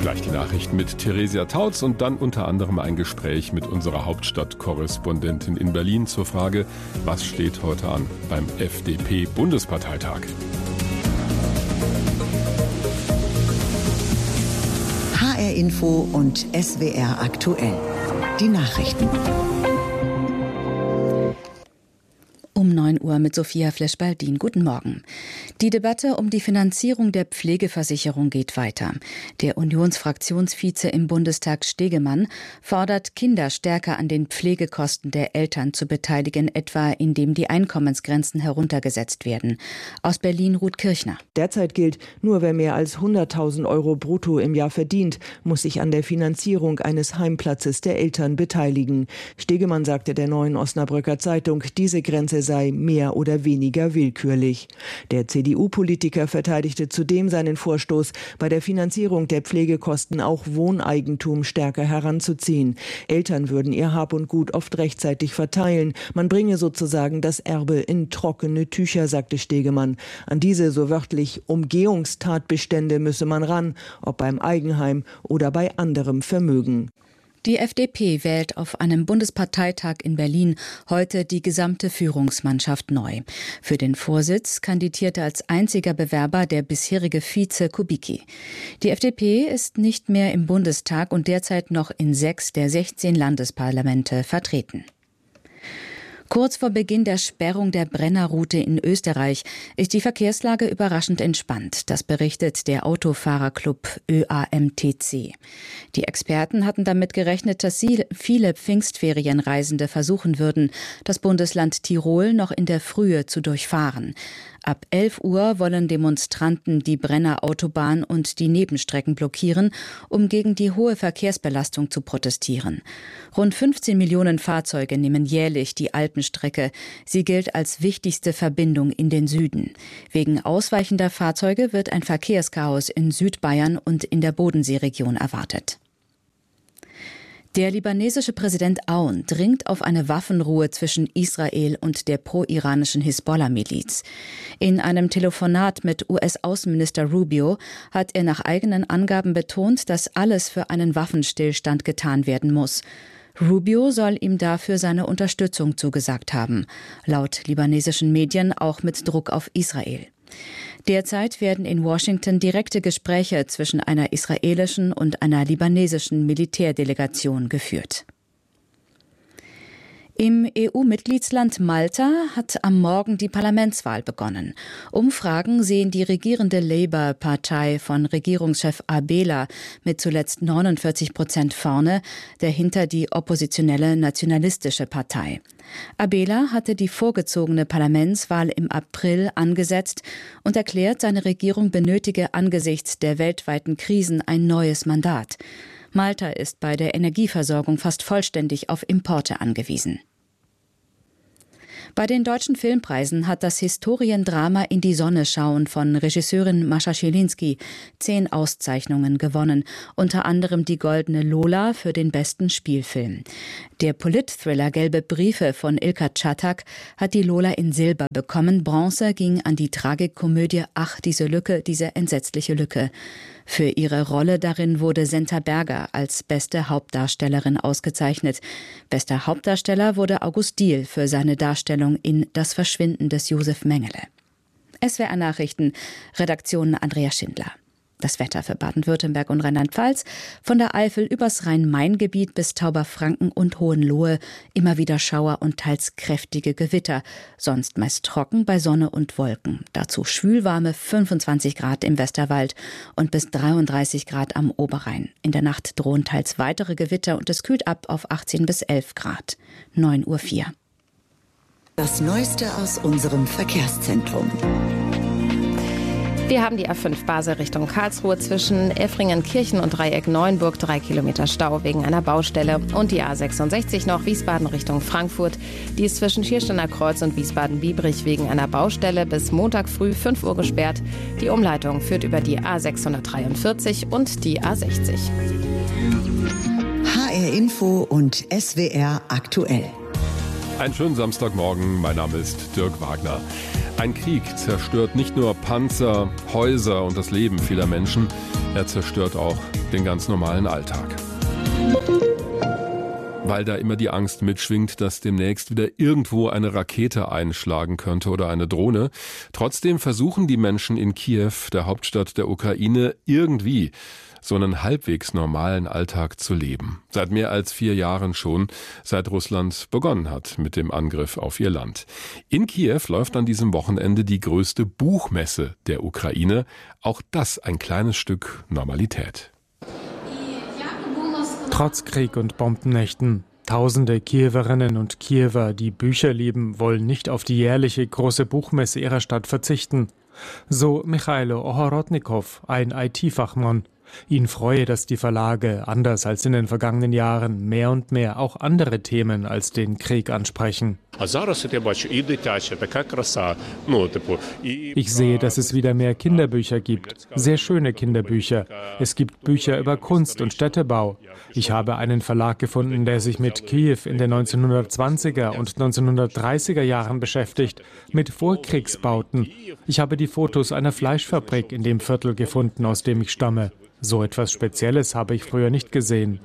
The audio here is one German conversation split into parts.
Gleich die Nachrichten mit Theresia Tautz und dann unter anderem ein Gespräch mit unserer Hauptstadtkorrespondentin in Berlin zur Frage, was steht heute an beim FDP-Bundesparteitag. HR Info und SWR aktuell. Die Nachrichten. Um 9 Uhr mit Sophia Flesch-Baldin. Guten Morgen. Die Debatte um die Finanzierung der Pflegeversicherung geht weiter. Der Unionsfraktionsvize im Bundestag Stegemann fordert, Kinder stärker an den Pflegekosten der Eltern zu beteiligen, etwa indem die Einkommensgrenzen heruntergesetzt werden. Aus Berlin Ruth Kirchner. Derzeit gilt, nur wer mehr als 100.000 € brutto im Jahr verdient, muss sich an der Finanzierung eines Heimplatzes der Eltern beteiligen. Stegemann sagte der Neuen Osnabrücker Zeitung, diese Grenze sei mehr oder weniger willkürlich. Der CDU-Politiker verteidigte zudem seinen Vorstoß, bei der Finanzierung der Pflegekosten auch Wohneigentum stärker heranzuziehen. Eltern würden ihr Hab und Gut oft rechtzeitig verteilen. Man bringe sozusagen das Erbe in trockene Tücher, sagte Stegemann. An diese, so wörtlich, Umgehungstatbestände müsse man ran, ob beim Eigenheim oder bei anderem Vermögen. Die FDP wählt auf einem Bundesparteitag in Berlin heute die gesamte Führungsmannschaft neu. Für den Vorsitz kandidierte als einziger Bewerber der bisherige Vize Kubicki. Die FDP ist nicht mehr im Bundestag und derzeit noch in 6 der 16 Landesparlamente vertreten. Kurz vor Beginn der Sperrung der Brennerroute in Österreich ist die Verkehrslage überraschend entspannt. Das berichtet der Autofahrerclub ÖAMTC. Die Experten hatten damit gerechnet, dass viele Pfingstferienreisende versuchen würden, das Bundesland Tirol noch in der Frühe zu durchfahren. Ab 11 Uhr wollen Demonstranten die Brennerautobahn und die Nebenstrecken blockieren, um gegen die hohe Verkehrsbelastung zu protestieren. Rund 15 Millionen Fahrzeuge nehmen jährlich die Alpenstrecke. Sie gilt als wichtigste Verbindung in den Süden. Wegen ausweichender Fahrzeuge wird ein Verkehrschaos in Südbayern und in der Bodenseeregion erwartet. Der libanesische Präsident Aoun dringt auf eine Waffenruhe zwischen Israel und der pro-iranischen Hisbollah-Miliz. In einem Telefonat mit US-Außenminister Rubio hat er nach eigenen Angaben betont, dass alles für einen Waffenstillstand getan werden muss. Rubio soll ihm dafür seine Unterstützung zugesagt haben, laut libanesischen Medien auch mit Druck auf Israel. Derzeit werden in Washington direkte Gespräche zwischen einer israelischen und einer libanesischen Militärdelegation geführt. Im EU-Mitgliedsland Malta hat am Morgen die Parlamentswahl begonnen. Umfragen sehen die regierende Labour-Partei von Regierungschef Abela mit zuletzt 49% vorne, dahinter die oppositionelle Nationalistische Partei. Abela hatte die vorgezogene Parlamentswahl im April angesetzt und erklärt, seine Regierung benötige angesichts der weltweiten Krisen ein neues Mandat. Malta ist bei der Energieversorgung fast vollständig auf Importe angewiesen. Bei den deutschen Filmpreisen hat das Historiendrama In die Sonne schauen von Regisseurin Mascha Schilinski 10 Auszeichnungen gewonnen, unter anderem die Goldene Lola für den besten Spielfilm. Der Polit-Thriller Gelbe Briefe von Ilka Czatak hat die Lola in Silber bekommen. Bronze ging an die Tragikkomödie Ach, diese Lücke, diese entsetzliche Lücke. Für ihre Rolle darin wurde Senta Berger als beste Hauptdarstellerin ausgezeichnet. Bester Hauptdarsteller wurde August Diehl für seine Darstellung in Das Verschwinden des Josef Mengele. SWR Nachrichten, Redaktion Andrea Schindler. Das Wetter für Baden-Württemberg und Rheinland-Pfalz, von der Eifel übers Rhein-Main-Gebiet bis Tauberfranken und Hohenlohe, immer wieder Schauer und teils kräftige Gewitter. Sonst meist trocken bei Sonne und Wolken. Dazu schwülwarme 25 Grad im Westerwald und bis 33 Grad am Oberrhein. In der Nacht drohen teils weitere Gewitter und es kühlt ab auf 18 bis 11 Grad. 9:04 Uhr. Das Neueste aus unserem Verkehrszentrum. Wir haben die A5 Basel Richtung Karlsruhe zwischen Effringen-Kirchen und Dreieck-Neuenburg 3 Kilometer Stau wegen einer Baustelle. Und die A66 noch Wiesbaden Richtung Frankfurt. Die ist zwischen Schiersteiner Kreuz und Wiesbaden-Biebrich wegen einer Baustelle bis Montag früh 5 Uhr gesperrt. Die Umleitung führt über die A643 und die A60. HR Info und SWR aktuell. Einen schönen Samstagmorgen, mein Name ist Dirk Wagner. Ein Krieg zerstört nicht nur Panzer, Häuser und das Leben vieler Menschen, er zerstört auch den ganz normalen Alltag. Weil da immer die Angst mitschwingt, dass demnächst wieder irgendwo eine Rakete einschlagen könnte oder eine Drohne. Trotzdem versuchen die Menschen in Kiew, der Hauptstadt der Ukraine, irgendwie so einen halbwegs normalen Alltag zu leben. Seit mehr als 4 Jahren schon, seit Russland begonnen hat mit dem Angriff auf ihr Land. In Kiew läuft an diesem Wochenende die größte Buchmesse der Ukraine. Auch das ein kleines Stück Normalität. Trotz Krieg und Bombennächten. Tausende Kiewerinnen und Kiewer, die Bücher lieben, wollen nicht auf die jährliche große Buchmesse ihrer Stadt verzichten. So Michailo Ohorodnikow, ein IT-Fachmann. Ihn freue, dass die Verlage, anders als in den vergangenen Jahren, mehr und mehr auch andere Themen als den Krieg ansprechen. Ich sehe, dass es wieder mehr Kinderbücher gibt, sehr schöne Kinderbücher. Es gibt Bücher über Kunst und Städtebau. Ich habe einen Verlag gefunden, der sich mit Kiew in den 1920er und 1930er Jahren beschäftigt, mit Vorkriegsbauten. Ich habe die Fotos einer Fleischfabrik in dem Viertel gefunden, aus dem ich stamme. So etwas Spezielles habe ich früher nicht gesehen.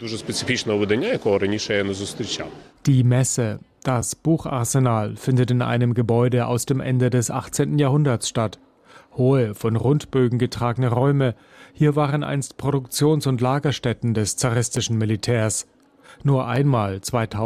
Die Messe, das Bucharsenal, findet in einem Gebäude aus dem Ende des 18. Jahrhunderts statt. Hohe, von Rundbögen getragene Räume. Hier waren einst Produktions- und Lagerstätten des zaristischen Militärs. Nur einmal,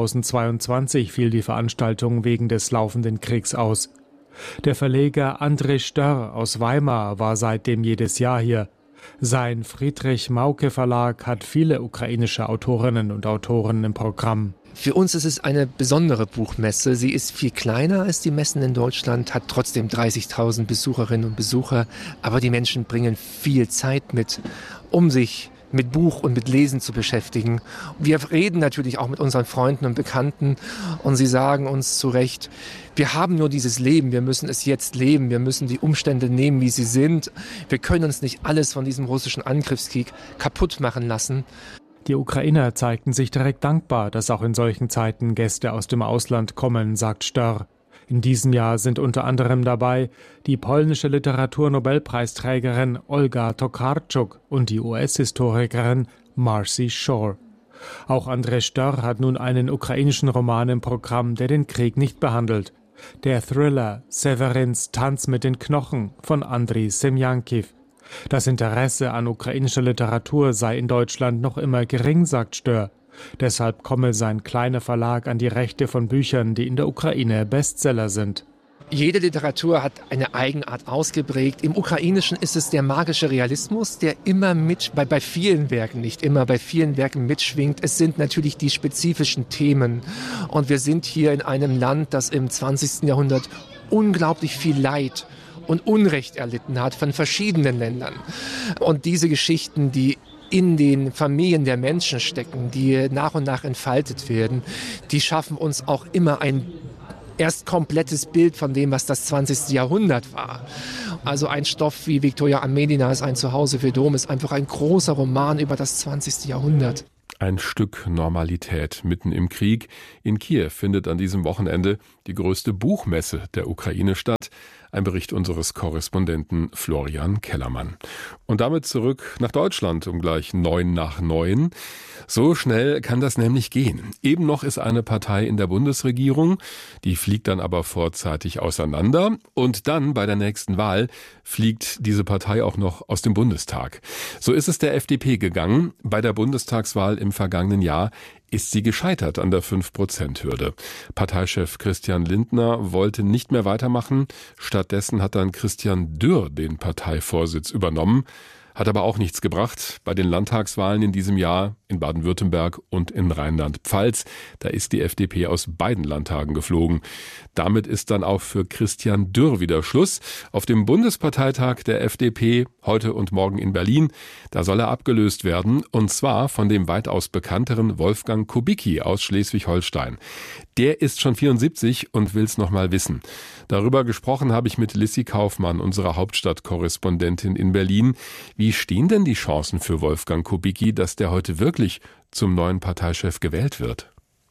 2022, fiel die Veranstaltung wegen des laufenden Kriegs aus. Der Verleger André Störr aus Weimar war seitdem jedes Jahr hier. Sein Friedrich-Mauke-Verlag hat viele ukrainische Autorinnen und Autoren im Programm. Für uns ist es eine besondere Buchmesse. Sie ist viel kleiner als die Messen in Deutschland, hat trotzdem 30.000 Besucherinnen und Besucher. Aber die Menschen bringen viel Zeit mit, um sich mit Buch und mit Lesen zu beschäftigen. Wir reden natürlich auch mit unseren Freunden und Bekannten und sie sagen uns zu Recht, wir haben nur dieses Leben, wir müssen es jetzt leben, wir müssen die Umstände nehmen, wie sie sind. Wir können uns nicht alles von diesem russischen Angriffskrieg kaputt machen lassen. Die Ukrainer zeigten sich direkt dankbar, dass auch in solchen Zeiten Gäste aus dem Ausland kommen, sagt Störr. In diesem Jahr sind unter anderem dabei die polnische Literaturnobelpreisträgerin Olga Tokarczuk und die US-Historikerin Marcy Shore. Auch André Störr hat nun einen ukrainischen Roman im Programm, der den Krieg nicht behandelt. Der Thriller Severins Tanz mit den Knochen von Andriy Semjankiv. Das Interesse an ukrainischer Literatur sei in Deutschland noch immer gering, sagt Störr. Deshalb komme sein kleiner Verlag an die Rechte von Büchern, die in der Ukraine Bestseller sind. Jede Literatur hat eine Eigenart ausgeprägt. Im Ukrainischen ist es der magische Realismus, der immer bei vielen Werken, nicht immer, bei vielen Werken mitschwingt. Es sind natürlich die spezifischen Themen. Und wir sind hier in einem Land, das im 20. Jahrhundert unglaublich viel Leid und Unrecht erlitten hat von verschiedenen Ländern. Und diese Geschichten, die in den Familien der Menschen stecken, die nach und nach entfaltet werden, die schaffen uns auch immer ein erst komplettes Bild von dem, was das 20. Jahrhundert war. Also ein Stoff wie Viktoria Amedina ist ein Zuhause für Dom, ist einfach ein großer Roman über das 20. Jahrhundert. Ein Stück Normalität mitten im Krieg. In Kiew findet an diesem Wochenende die größte Buchmesse der Ukraine statt. Ein Bericht unseres Korrespondenten Florian Kellermann. Und damit zurück nach Deutschland um gleich 8:09. So schnell kann das nämlich gehen. Eben noch ist eine Partei in der Bundesregierung, die fliegt dann aber vorzeitig auseinander. Und dann bei der nächsten Wahl fliegt diese Partei auch noch aus dem Bundestag. So ist es der FDP gegangen. Bei der Bundestagswahl im vergangenen Jahr ist sie gescheitert an der 5%-Hürde. Parteichef Christian Lindner wollte nicht mehr weitermachen. Stattdessen hat dann Christian Dürr den Parteivorsitz übernommen. Hat aber auch nichts gebracht bei den Landtagswahlen in diesem Jahr in Baden-Württemberg und in Rheinland-Pfalz. Da ist die FDP aus beiden Landtagen geflogen. Damit ist dann auch für Christian Dürr wieder Schluss. Auf dem Bundesparteitag der FDP heute und morgen in Berlin, da soll er abgelöst werden, und zwar von dem weitaus bekannteren Wolfgang Kubicki aus Schleswig-Holstein. Der ist schon 74 und will's noch mal wissen. Darüber gesprochen habe ich mit Lissy Kaufmann, unserer Hauptstadtkorrespondentin in Berlin. Wie stehen denn die Chancen für Wolfgang Kubicki, dass der heute wirklich zum neuen Parteichef gewählt wird?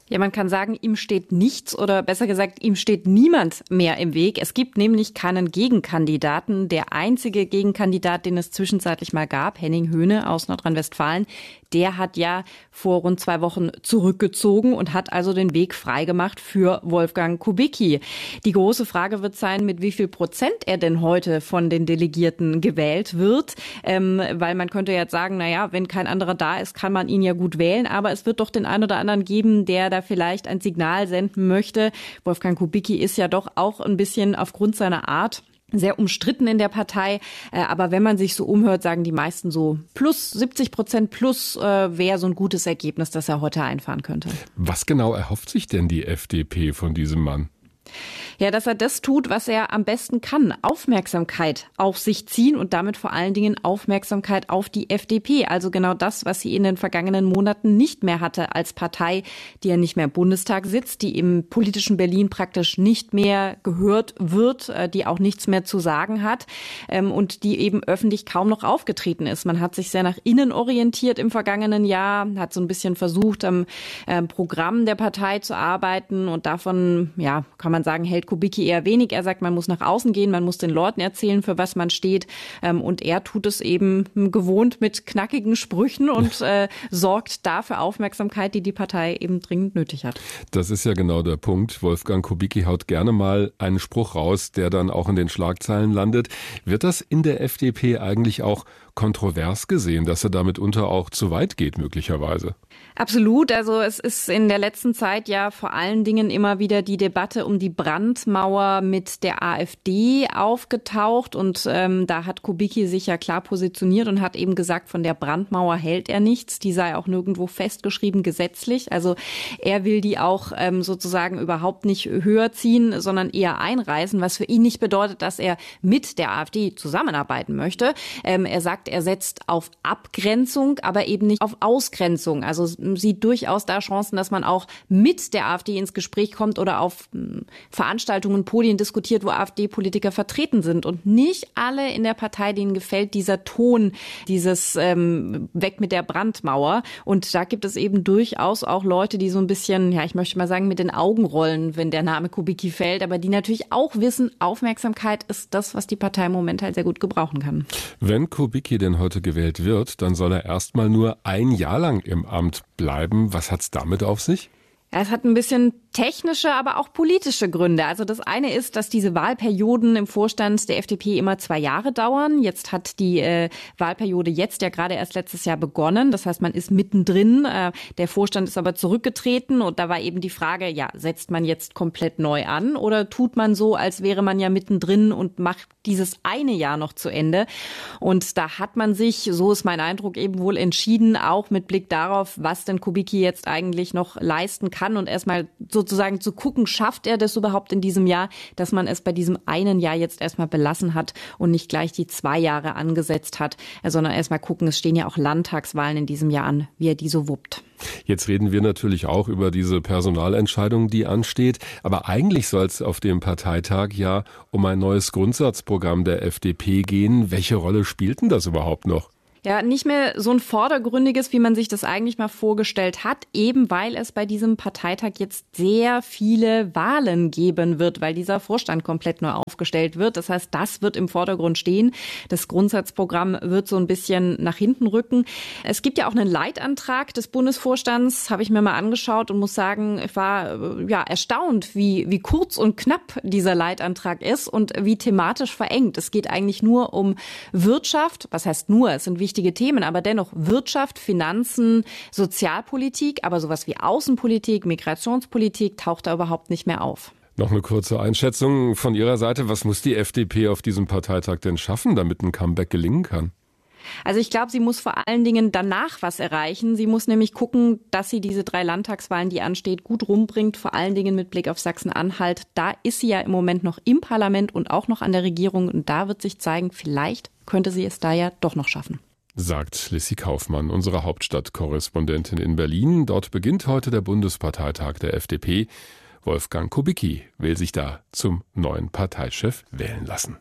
Ja, man kann sagen, ihm steht nichts oder besser gesagt, ihm steht niemand mehr im Weg. Es gibt nämlich keinen Gegenkandidaten. Der einzige Gegenkandidat, den es zwischenzeitlich mal gab, Henning Höhne aus Nordrhein-Westfalen, der hat ja vor rund 2 Wochen zurückgezogen und hat also den Weg freigemacht für Wolfgang Kubicki. Die große Frage wird sein, mit wie viel Prozent er denn heute von den Delegierten gewählt wird. Weil man könnte jetzt sagen, naja, wenn kein anderer da ist, kann man ihn ja gut wählen. Aber es wird doch den einen oder anderen geben, der da vielleicht ein Signal senden möchte. Wolfgang Kubicki ist ja doch auch ein bisschen aufgrund seiner Art sehr umstritten in der Partei. Aber wenn man sich so umhört, sagen die meisten so plus 70% plus wäre so ein gutes Ergebnis, das er heute einfahren könnte. Was genau erhofft sich denn die FDP von diesem Mann? Ja, dass er das tut, was er am besten kann. Aufmerksamkeit auf sich ziehen und damit vor allen Dingen Aufmerksamkeit auf die FDP. Also genau das, was sie in den vergangenen Monaten nicht mehr hatte als Partei, die ja nicht mehr im Bundestag sitzt, die im politischen Berlin praktisch nicht mehr gehört wird, die auch nichts mehr zu sagen hat und die eben öffentlich kaum noch aufgetreten ist. Man hat sich sehr nach innen orientiert im vergangenen Jahr, hat so ein bisschen versucht, am Programm der Partei zu arbeiten und davon, ja, kann man sagen, hält Kubicki eher wenig. Er sagt, man muss nach außen gehen, man muss den Leuten erzählen, für was man steht. Und er tut es eben gewohnt mit knackigen Sprüchen und sorgt da für Aufmerksamkeit, die die Partei eben dringend nötig hat. Das ist ja genau der Punkt. Wolfgang Kubicki haut gerne mal einen Spruch raus, der dann auch in den Schlagzeilen landet. Wird das in der FDP eigentlich auch kontrovers gesehen, dass er damit mitunter auch zu weit geht, möglicherweise? Absolut. Also es ist in der letzten Zeit ja vor allen Dingen immer wieder die Debatte um die Brandmauer mit der AfD aufgetaucht. Und da hat Kubicki sich ja klar positioniert und hat eben gesagt, von der Brandmauer hält er nichts. Die sei auch nirgendwo festgeschrieben gesetzlich. Also er will die auch sozusagen überhaupt nicht höher ziehen, sondern eher einreißen, was für ihn nicht bedeutet, dass er mit der AfD zusammenarbeiten möchte. Er sagt, er setzt auf Abgrenzung, aber eben nicht auf Ausgrenzung. Also sieht durchaus da Chancen, dass man auch mit der AfD ins Gespräch kommt oder auf Veranstaltungen, Podien diskutiert, wo AfD-Politiker vertreten sind. Und nicht alle in der Partei, denen gefällt dieser Ton, dieses Weg mit der Brandmauer. Und da gibt es eben durchaus auch Leute, die so ein bisschen, ja, ich möchte mal sagen, mit den Augen rollen, wenn der Name Kubicki fällt, aber die natürlich auch wissen, Aufmerksamkeit ist das, was die Partei im Moment halt sehr gut gebrauchen kann. Wenn Kubicki denn heute gewählt wird, dann soll er erstmal nur 1 Jahr lang im Amt bleiben. Was hat's damit auf sich? Ja, es hat ein bisschen technische, aber auch politische Gründe. Also das eine ist, dass diese Wahlperioden im Vorstand der FDP immer 2 Jahre dauern. Jetzt hat die Wahlperiode jetzt ja gerade erst letztes Jahr begonnen. Das heißt, man ist mittendrin. Der Vorstand ist aber zurückgetreten und da war eben die Frage, ja, setzt man jetzt komplett neu an oder tut man so, als wäre man ja mittendrin und macht dieses eine Jahr noch zu Ende? Und da hat man sich, so ist mein Eindruck, eben wohl entschieden, auch mit Blick darauf, was denn Kubicki jetzt eigentlich noch leisten kann und erstmal sozusagen zu gucken, schafft er das überhaupt in diesem Jahr, dass man es bei diesem einen Jahr jetzt erstmal belassen hat und nicht gleich die 2 Jahre angesetzt hat, sondern erstmal gucken, es stehen ja auch Landtagswahlen in diesem Jahr an, wie er die so wuppt. Jetzt reden wir natürlich auch über diese Personalentscheidung, die ansteht. Aber eigentlich soll es auf dem Parteitag ja um ein neues Grundsatzprogramm der FDP gehen. Welche Rolle spielt denn das überhaupt noch? Ja, nicht mehr so ein vordergründiges, wie man sich das eigentlich mal vorgestellt hat, eben weil es bei diesem Parteitag jetzt sehr viele Wahlen geben wird, weil dieser Vorstand komplett neu aufgestellt wird. Das heißt, das wird im Vordergrund stehen. Das Grundsatzprogramm wird so ein bisschen nach hinten rücken. Es gibt ja auch einen Leitantrag des Bundesvorstands, habe ich mir mal angeschaut und muss sagen, ich war ja erstaunt, wie kurz und knapp dieser Leitantrag ist und wie thematisch verengt. Es geht eigentlich nur um Wirtschaft. Was heißt nur? Es sind wichtige Themen, aber dennoch Wirtschaft, Finanzen, Sozialpolitik, aber sowas wie Außenpolitik, Migrationspolitik taucht da überhaupt nicht mehr auf. Noch eine kurze Einschätzung von Ihrer Seite. Was muss die FDP auf diesem Parteitag denn schaffen, damit ein Comeback gelingen kann? Also ich glaube, sie muss vor allen Dingen danach was erreichen. Sie muss nämlich gucken, dass sie diese 3 Landtagswahlen, die ansteht, gut rumbringt, vor allen Dingen mit Blick auf Sachsen-Anhalt. Da ist sie ja im Moment noch im Parlament und auch noch an der Regierung. Und da wird sich zeigen, vielleicht könnte sie es da ja doch noch schaffen. Sagt Lissy Kaufmann, unsere Hauptstadtkorrespondentin in Berlin. Dort beginnt heute der Bundesparteitag der FDP. Wolfgang Kubicki will sich da zum neuen Parteichef wählen lassen.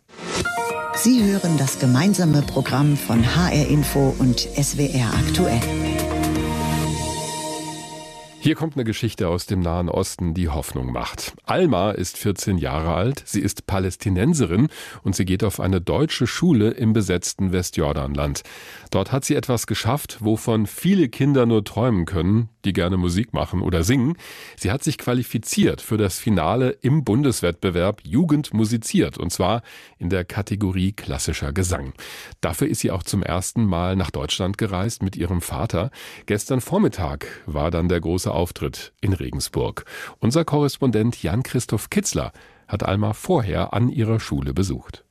Sie hören das gemeinsame Programm von HR Info und SWR aktuell. Hier kommt eine Geschichte aus dem Nahen Osten, die Hoffnung macht. Alma ist 14 Jahre alt, sie ist Palästinenserin und sie geht auf eine deutsche Schule im besetzten Westjordanland. Dort hat sie etwas geschafft, wovon viele Kinder nur träumen können, die gerne Musik machen oder singen. Sie hat sich qualifiziert für das Finale im Bundeswettbewerb Jugend musiziert, und zwar in der Kategorie klassischer Gesang. Dafür ist sie auch zum ersten Mal nach Deutschland gereist mit ihrem Vater. Gestern Vormittag war dann der große Auftritt in Regensburg. Unser Korrespondent Jan-Christoph Kitzler hat Alma vorher an ihrer Schule besucht.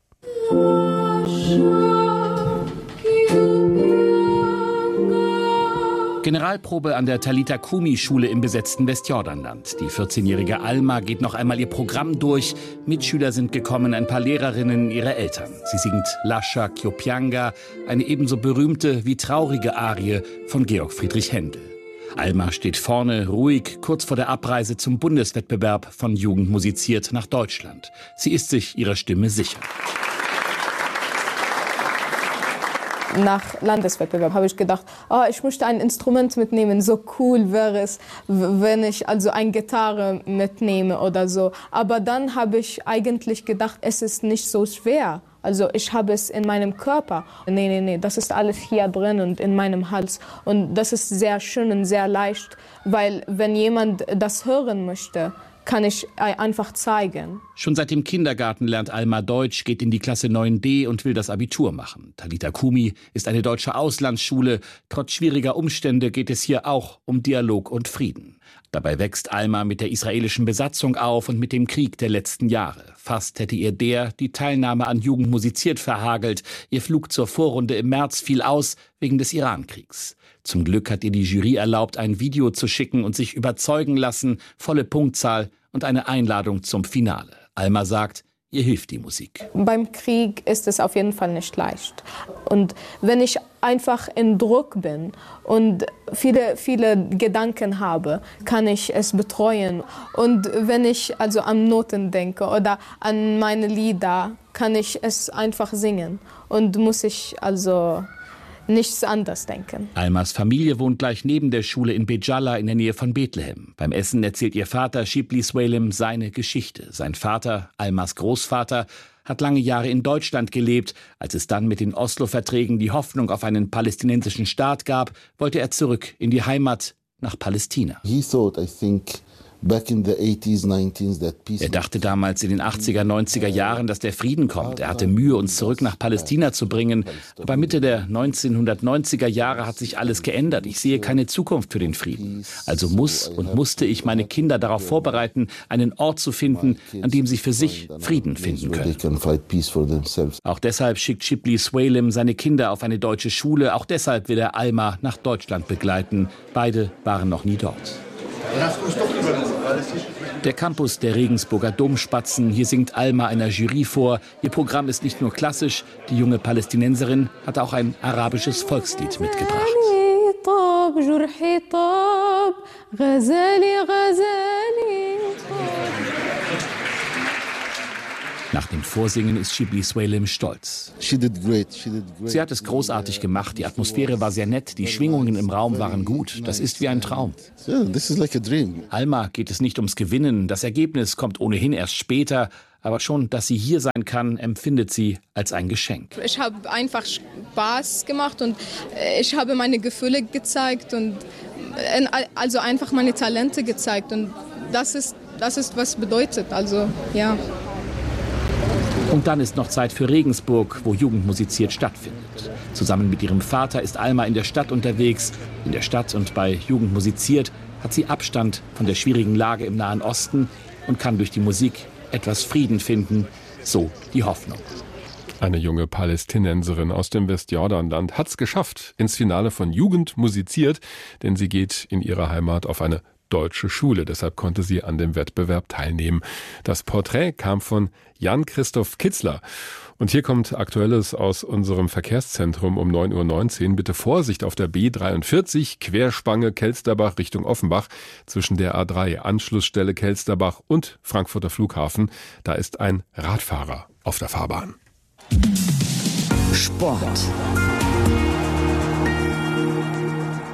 Generalprobe an der Talita Kumi Schule im besetzten Westjordanland. Die 14-jährige Alma geht noch einmal ihr Programm durch. Mitschüler sind gekommen, ein paar Lehrerinnen, ihre Eltern. Sie singt Lascia Kyopianga, eine ebenso berühmte wie traurige Arie von Georg Friedrich Händel. Alma steht vorne, ruhig, kurz vor der Abreise zum Bundeswettbewerb von Jugend musiziert nach Deutschland. Sie ist sich ihrer Stimme sicher. Nach Landeswettbewerb habe ich gedacht, ich möchte ein Instrument mitnehmen. So cool wäre es, wenn ich also eine Gitarre mitnehme oder so. Aber dann habe ich eigentlich gedacht, es ist nicht so schwer. Also ich habe es in meinem Körper. Nee, das ist alles hier drin und in meinem Hals. Und das ist sehr schön und sehr leicht, weil wenn jemand das hören möchte, kann ich einfach zeigen. Schon seit dem Kindergarten lernt Alma Deutsch, geht in die Klasse 9D und will das Abitur machen. Talita Kumi ist eine deutsche Auslandsschule. Trotz schwieriger Umstände geht es hier auch um Dialog und Frieden. Dabei wächst Alma mit der israelischen Besatzung auf und mit dem Krieg der letzten Jahre. Fast hätte ihr die Teilnahme an Jugend musiziert verhagelt. Ihr Flug zur Vorrunde im März fiel aus wegen des Irankriegs. Zum Glück hat ihr die Jury erlaubt, ein Video zu schicken und sich überzeugen lassen, volle Punktzahl und eine Einladung zum Finale. Alma sagt, ihr hilft die Musik. Beim Krieg ist es auf jeden Fall nicht leicht. Und wenn ich einfach in Druck bin und viele Gedanken habe, kann ich es betreuen. Und wenn ich also an Noten denke oder an meine Lieder, kann ich es einfach singen. Und muss ich also nichts anderes denken. Almas Familie wohnt gleich neben der Schule in Bejalla in der Nähe von Bethlehem. Beim Essen erzählt ihr Vater Shibli Swalim seine Geschichte. Sein Vater, Almas Großvater, hat lange Jahre in Deutschland gelebt. Als es dann mit den Oslo-Verträgen die Hoffnung auf einen palästinensischen Staat gab, wollte er zurück in die Heimat nach Palästina. Er dachte damals in den 80er, 90er Jahren, dass der Frieden kommt. Er hatte Mühe, uns zurück nach Palästina zu bringen. Aber Mitte der 1990er Jahre hat sich alles geändert. Ich sehe keine Zukunft für den Frieden. Also musste ich meine Kinder darauf vorbereiten, einen Ort zu finden, an dem sie für sich Frieden finden können. Auch deshalb schickt Shibli Swalim seine Kinder auf eine deutsche Schule. Auch deshalb will er Alma nach Deutschland begleiten. Beide waren noch nie dort. Der Campus der Regensburger Domspatzen. Hier singt Alma einer Jury vor. Ihr Programm ist nicht nur klassisch. Die junge Palästinenserin hat auch ein arabisches Volkslied mitgebracht. Nach dem Vorsingen ist Shibli Swalim stolz. Sie hat es großartig gemacht. Die Atmosphäre war sehr nett. Die Schwingungen im Raum waren gut. Das ist wie ein Traum. Alma geht es nicht ums Gewinnen. Das Ergebnis kommt ohnehin erst später. Aber schon, dass sie hier sein kann, empfindet sie als ein Geschenk. Ich habe einfach Spaß gemacht und ich habe meine Gefühle gezeigt und also einfach meine Talente gezeigt. Und das ist was bedeutet. Also ja. Und dann ist noch Zeit für Regensburg, wo Jugend musiziert stattfindet. Zusammen mit ihrem Vater ist Alma in der Stadt unterwegs. In der Stadt und bei Jugend musiziert hat sie Abstand von der schwierigen Lage im Nahen Osten und kann durch die Musik etwas Frieden finden. So die Hoffnung. Eine junge Palästinenserin aus dem Westjordanland hat's geschafft, ins Finale von Jugend musiziert, denn sie geht in ihre Heimat auf eine deutsche Schule. Deshalb konnte sie an dem Wettbewerb teilnehmen. Das Porträt kam von Jan-Christoph Kitzler. Und hier kommt Aktuelles aus unserem Verkehrszentrum um 9:19 Uhr. Bitte Vorsicht auf der B43, Querspange Kelsterbach Richtung Offenbach, zwischen der A3 Anschlussstelle Kelsterbach und Frankfurter Flughafen. Da ist ein Radfahrer auf der Fahrbahn. Sport.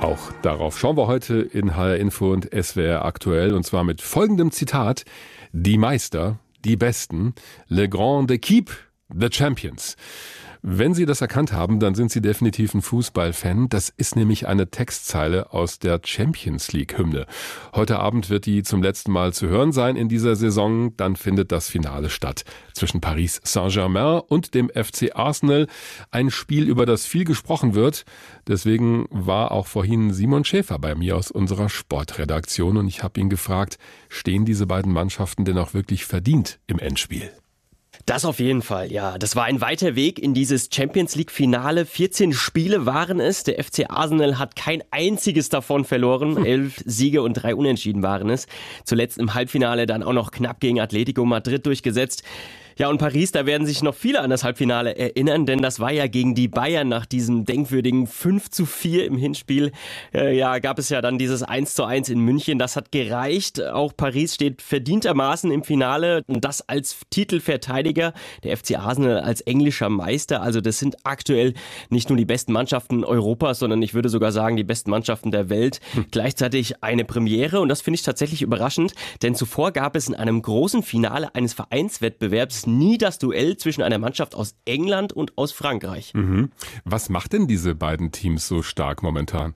Auch darauf schauen wir heute in HR Info und SWR aktuell, und zwar mit folgendem Zitat: Die Meister, die Besten, le grande équipe, the champions. Wenn Sie das erkannt haben, dann sind Sie definitiv ein Fußballfan. Das ist nämlich eine Textzeile aus der Champions League-Hymne. Heute Abend wird die zum letzten Mal zu hören sein in dieser Saison. Dann findet das Finale statt zwischen Paris Saint-Germain und dem FC Arsenal. Ein Spiel, über das viel gesprochen wird. Deswegen war auch vorhin Simon Schäfer bei mir aus unserer Sportredaktion. Und ich habe ihn gefragt, stehen diese beiden Mannschaften denn auch wirklich verdient im Endspiel? Das auf jeden Fall, ja. Das war ein weiter Weg in dieses Champions-League-Finale. 14 Spiele waren es. Der FC Arsenal hat kein einziges davon verloren. 11 Siege und 3 Unentschieden waren es. Zuletzt im Halbfinale dann auch noch knapp gegen Atletico Madrid durchgesetzt. Ja, und Paris, da werden sich noch viele an das Halbfinale erinnern, denn das war ja gegen die Bayern nach diesem denkwürdigen 5:4 im Hinspiel. Gab es ja dann dieses 1:1 in München. Das hat gereicht. Auch Paris steht verdientermaßen im Finale, und das als Titelverteidiger. Der FC Arsenal als englischer Meister. Also das sind aktuell nicht nur die besten Mannschaften Europas, sondern ich würde sogar sagen, die besten Mannschaften der Welt. Gleichzeitig eine Premiere, und das finde ich tatsächlich überraschend, denn zuvor gab es in einem großen Finale eines Vereinswettbewerbs nie das Duell zwischen einer Mannschaft aus England und aus Frankreich. Was macht denn diese beiden Teams so stark momentan?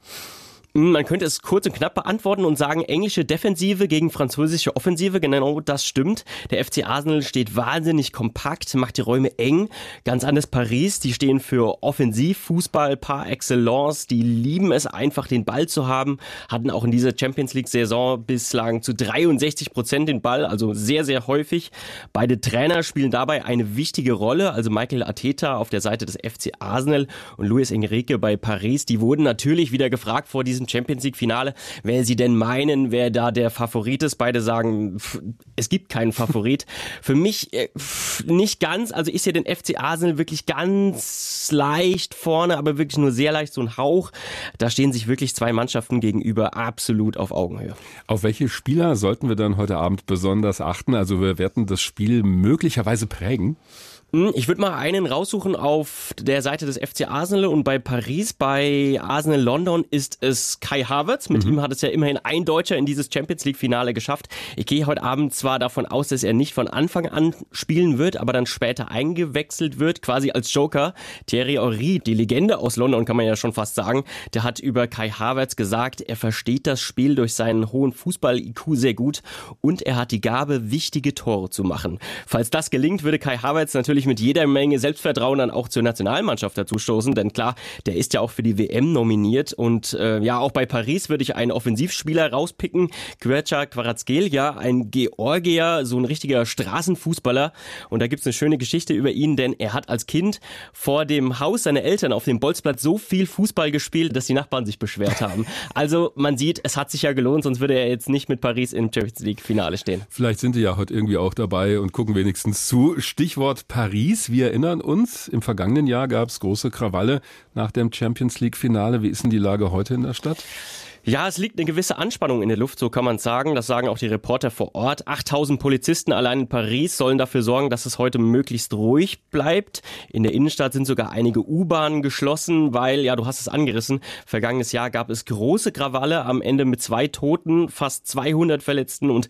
Man könnte es kurz und knapp beantworten und sagen, englische Defensive gegen französische Offensive, genau das stimmt. Der FC Arsenal steht wahnsinnig kompakt, macht die Räume eng. Ganz anders Paris, die stehen für Offensivfußball par excellence. Die lieben es einfach, den Ball zu haben, hatten auch in dieser Champions-League-Saison bislang zu 63% den Ball, also sehr, sehr häufig. Beide Trainer spielen dabei eine wichtige Rolle, also Mikel Arteta auf der Seite des FC Arsenal und Luis Enrique bei Paris. Die wurden natürlich wieder gefragt vor diesem Champions-League-Finale, wer sie denn meinen, wer da der Favorit ist. Beide sagen, es gibt keinen Favorit. Für mich nicht ganz. Also ich sehe den FC Arsenal wirklich ganz leicht vorne, aber wirklich nur sehr leicht, so ein Hauch. Da stehen sich wirklich zwei Mannschaften gegenüber absolut auf Augenhöhe. Auf welche Spieler sollten wir dann heute Abend besonders achten? Also wir werden das Spiel möglicherweise prägen. Ich würde mal einen raussuchen auf der Seite des FC Arsenal, und bei Paris, bei Arsenal London ist es Kai Havertz. Mit ihm hat es ja immerhin ein Deutscher in dieses Champions-League-Finale geschafft. Ich gehe heute Abend zwar davon aus, dass er nicht von Anfang an spielen wird, aber dann später eingewechselt wird, quasi als Joker. Thierry Henry, die Legende aus London, kann man ja schon fast sagen, der hat über Kai Havertz gesagt, er versteht das Spiel durch seinen hohen Fußball-IQ sehr gut und er hat die Gabe, wichtige Tore zu machen. Falls das gelingt, würde Kai Havertz natürlich mit jeder Menge Selbstvertrauen dann auch zur Nationalmannschaft dazustoßen, denn klar, der ist ja auch für die WM nominiert, und auch bei Paris würde ich einen Offensivspieler rauspicken, Quercha Kvaratskhelia, ein Georgier, so ein richtiger Straßenfußballer, und da gibt's eine schöne Geschichte über ihn, denn er hat als Kind vor dem Haus seiner Eltern auf dem Bolzplatz so viel Fußball gespielt, dass die Nachbarn sich beschwert haben. Also man sieht, es hat sich ja gelohnt, sonst würde er jetzt nicht mit Paris im Champions League Finale stehen. Vielleicht sind die ja heute irgendwie auch dabei und gucken wenigstens zu. Stichwort Paris. Wir erinnern uns, im vergangenen Jahr gab es große Krawalle nach dem Champions-League-Finale. Wie ist denn die Lage heute in der Stadt? Ja, es liegt eine gewisse Anspannung in der Luft, so kann man sagen. Das sagen auch die Reporter vor Ort. 8000 Polizisten allein in Paris sollen dafür sorgen, dass es heute möglichst ruhig bleibt. In der Innenstadt sind sogar einige U-Bahnen geschlossen, weil, ja, du hast es angerissen, vergangenes Jahr gab es große Krawalle, am Ende mit 2 Toten, fast 200 Verletzten und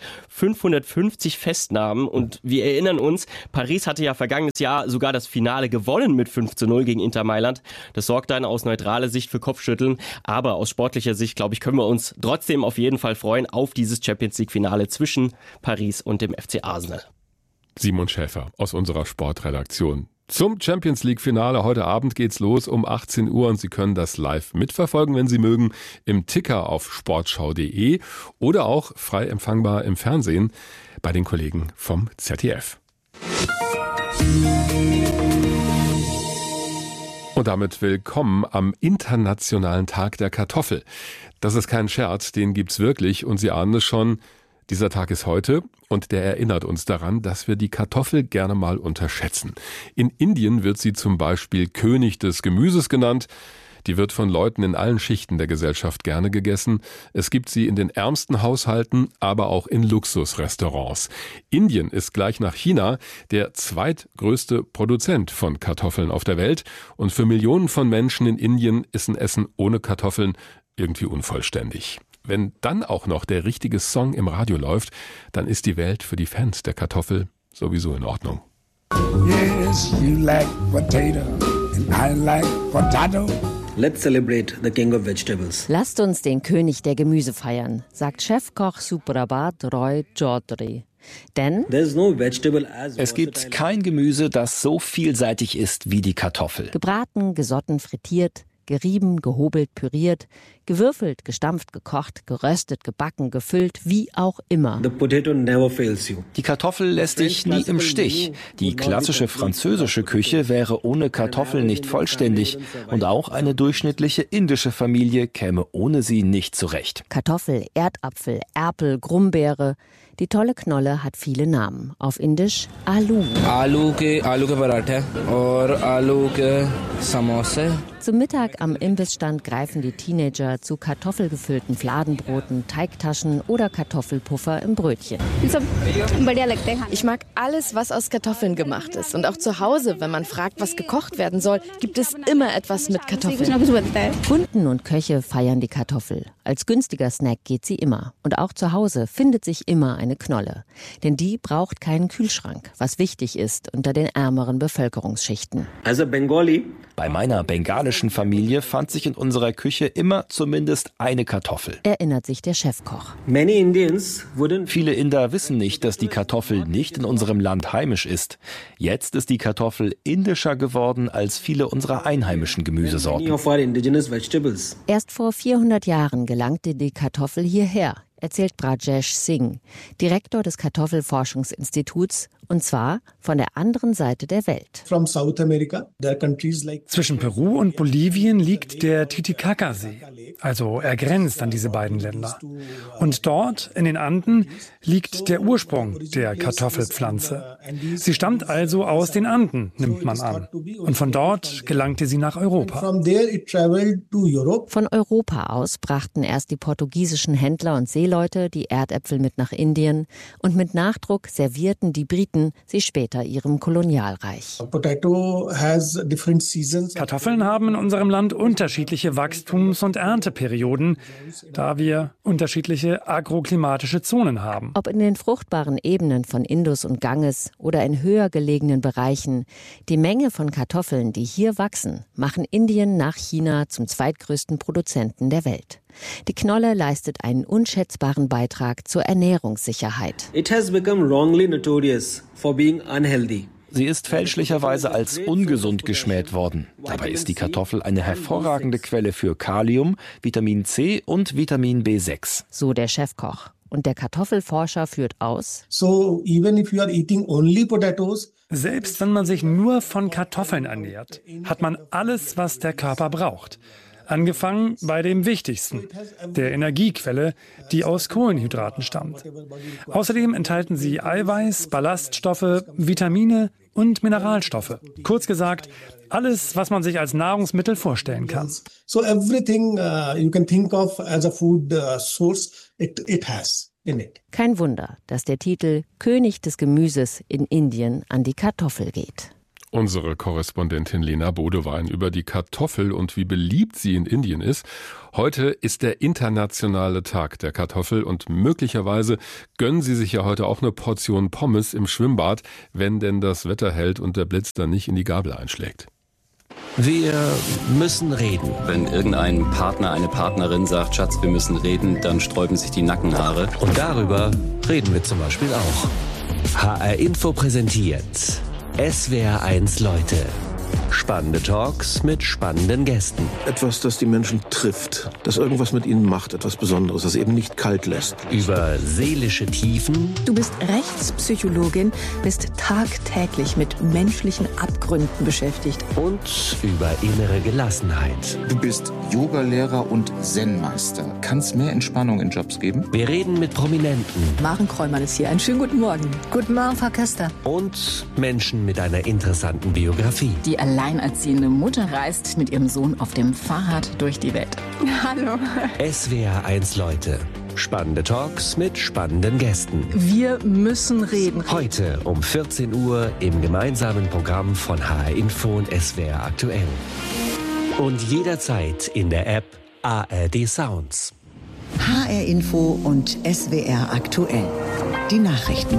550 Festnahmen. Und wir erinnern uns, Paris hatte ja vergangenes Jahr sogar das Finale gewonnen mit 5:0 gegen Inter Mailand. Das sorgt dann aus neutraler Sicht für Kopfschütteln, aber aus sportlicher Sicht, glaube ich, können wir uns trotzdem auf jeden Fall freuen auf dieses Champions-League-Finale zwischen Paris und dem FC Arsenal. Simon Schäfer aus unserer Sportredaktion. Zum Champions-League-Finale heute Abend geht's los um 18 Uhr und Sie können das live mitverfolgen, wenn Sie mögen, im Ticker auf sportschau.de oder auch frei empfangbar im Fernsehen bei den Kollegen vom ZDF. Und damit willkommen am Internationalen Tag der Kartoffel. Das ist kein Scherz, den gibt's wirklich, und Sie ahnen es schon, dieser Tag ist heute und der erinnert uns daran, dass wir die Kartoffel gerne mal unterschätzen. In Indien wird sie zum Beispiel König des Gemüses genannt. Die wird von Leuten in allen Schichten der Gesellschaft gerne gegessen. Es gibt sie in den ärmsten Haushalten, aber auch in Luxusrestaurants. Indien ist gleich nach China der zweitgrößte Produzent von Kartoffeln auf der Welt. Und für Millionen von Menschen in Indien ist ein Essen ohne Kartoffeln irgendwie unvollständig. Wenn dann auch noch der richtige Song im Radio läuft, dann ist die Welt für die Fans der Kartoffel sowieso in Ordnung. Yes, you like potato and I like potato. Let's celebrate the king of vegetables. Lasst uns den König der Gemüse feiern, sagt Chefkoch Suprabhat Roy Chaudhary. Denn es gibt kein Gemüse, das so vielseitig ist wie die Kartoffel. Gebraten, gesotten, frittiert, gerieben, gehobelt, püriert, gewürfelt, gestampft, gekocht, geröstet, gebacken, gefüllt, wie auch immer. Die Kartoffel lässt dich nie im Stich. Die klassische französische Küche wäre ohne Kartoffel nicht vollständig und auch eine durchschnittliche indische Familie käme ohne sie nicht zurecht. Kartoffel, Erdapfel, Erpel, Grumbeere. Die tolle Knolle hat viele Namen. Auf Indisch Aloo. Aloo ke paratha और आलू के समोसे. Zum Mittag am Imbissstand greifen die Teenager zu kartoffelgefüllten Fladenbroten, Teigtaschen oder Kartoffelpuffer im Brötchen. Ich mag alles, was aus Kartoffeln gemacht ist. Und auch zu Hause, wenn man fragt, was gekocht werden soll, gibt es immer etwas mit Kartoffeln. Kunden und Köche feiern die Kartoffel. Als günstiger Snack geht sie immer. Und auch zu Hause findet sich immer eine Knolle. Denn die braucht keinen Kühlschrank, was wichtig ist unter den ärmeren Bevölkerungsschichten. Bei meiner bengalischen Familie fand sich in unserer Küche immer zumindest eine Kartoffel. Erinnert sich der Chefkoch. Viele Inder wissen nicht, dass die Kartoffel nicht in unserem Land heimisch ist. Jetzt ist die Kartoffel indischer geworden als viele unserer einheimischen Gemüsesorten. Erst vor 400 Jahren gelangte die Kartoffel hierher, erzählt Brajesh Singh, Direktor des Kartoffelforschungsinstituts, und zwar von der anderen Seite der Welt. Zwischen Peru und Bolivien liegt der Titicacasee, also er grenzt an diese beiden Länder. Und dort, in den Anden, liegt der Ursprung der Kartoffelpflanze. Sie stammt also aus den Anden, nimmt man an. Und von dort gelangte sie nach Europa. Von Europa aus brachten erst die portugiesischen Händler und Seeleute die Erdäpfel mit nach Indien und mit Nachdruck servierten die Briten sie später ihrem Kolonialreich. Kartoffeln haben in unserem Land unterschiedliche Wachstums- und Ernteperioden, da wir unterschiedliche agroklimatische Zonen haben. Ob in den fruchtbaren Ebenen von Indus und Ganges oder in höher gelegenen Bereichen, die Menge von Kartoffeln, die hier wachsen, machen Indien nach China zum zweitgrößten Produzenten der Welt. Die Knolle leistet einen unschätzbaren Beitrag zur Ernährungssicherheit. Sie ist fälschlicherweise als ungesund geschmäht worden. Dabei ist die Kartoffel eine hervorragende Quelle für Kalium, Vitamin C und Vitamin B6. So der Chefkoch. Und der Kartoffelforscher führt aus: Selbst wenn man sich nur von Kartoffeln ernährt, hat man alles, was der Körper braucht. Angefangen bei dem Wichtigsten, der Energiequelle, die aus Kohlenhydraten stammt. Außerdem enthalten sie Eiweiß, Ballaststoffe, Vitamine und Mineralstoffe. Kurz gesagt, alles, was man sich als Nahrungsmittel vorstellen kann. So everything you can think of as a food source, it has in it. Kein Wunder, dass der Titel König des Gemüses in Indien an die Kartoffel geht. Unsere Korrespondentin Lena Bodewein über die Kartoffel und wie beliebt sie in Indien ist. Heute ist der internationale Tag der Kartoffel und möglicherweise gönnen Sie sich ja heute auch eine Portion Pommes im Schwimmbad, wenn denn das Wetter hält und der Blitz dann nicht in die Gabel einschlägt. Wir müssen reden. Wenn irgendein Partner, eine Partnerin sagt, Schatz, wir müssen reden, dann sträuben sich die Nackenhaare. Und darüber reden wir zum Beispiel auch. HR Info präsentiert SWR1 Leute. Spannende Talks mit spannenden Gästen. Etwas, das die Menschen trifft, das irgendwas mit ihnen macht, etwas Besonderes, das eben nicht kalt lässt. Über seelische Tiefen. Du bist Rechtspsychologin, bist tagtäglich mit menschlichen Abgründen beschäftigt. Und über innere Gelassenheit. Du bist Yogalehrer und Zen-Meister. Kann es mehr Entspannung in Jobs geben? Wir reden mit Prominenten. Maren Kräumann ist hier. Einen schönen guten Morgen. Guten Morgen, Frau Köster. Und Menschen mit einer interessanten Biografie. Die alleinerziehende Mutter reist mit ihrem Sohn auf dem Fahrrad durch die Welt. Hallo. SWR1 Leute. Spannende Talks mit spannenden Gästen. Wir müssen reden. Heute um 14 Uhr im gemeinsamen Programm von HR Info und SWR Aktuell. Und jederzeit in der App ARD Sounds. HR Info und SWR Aktuell. Die Nachrichten.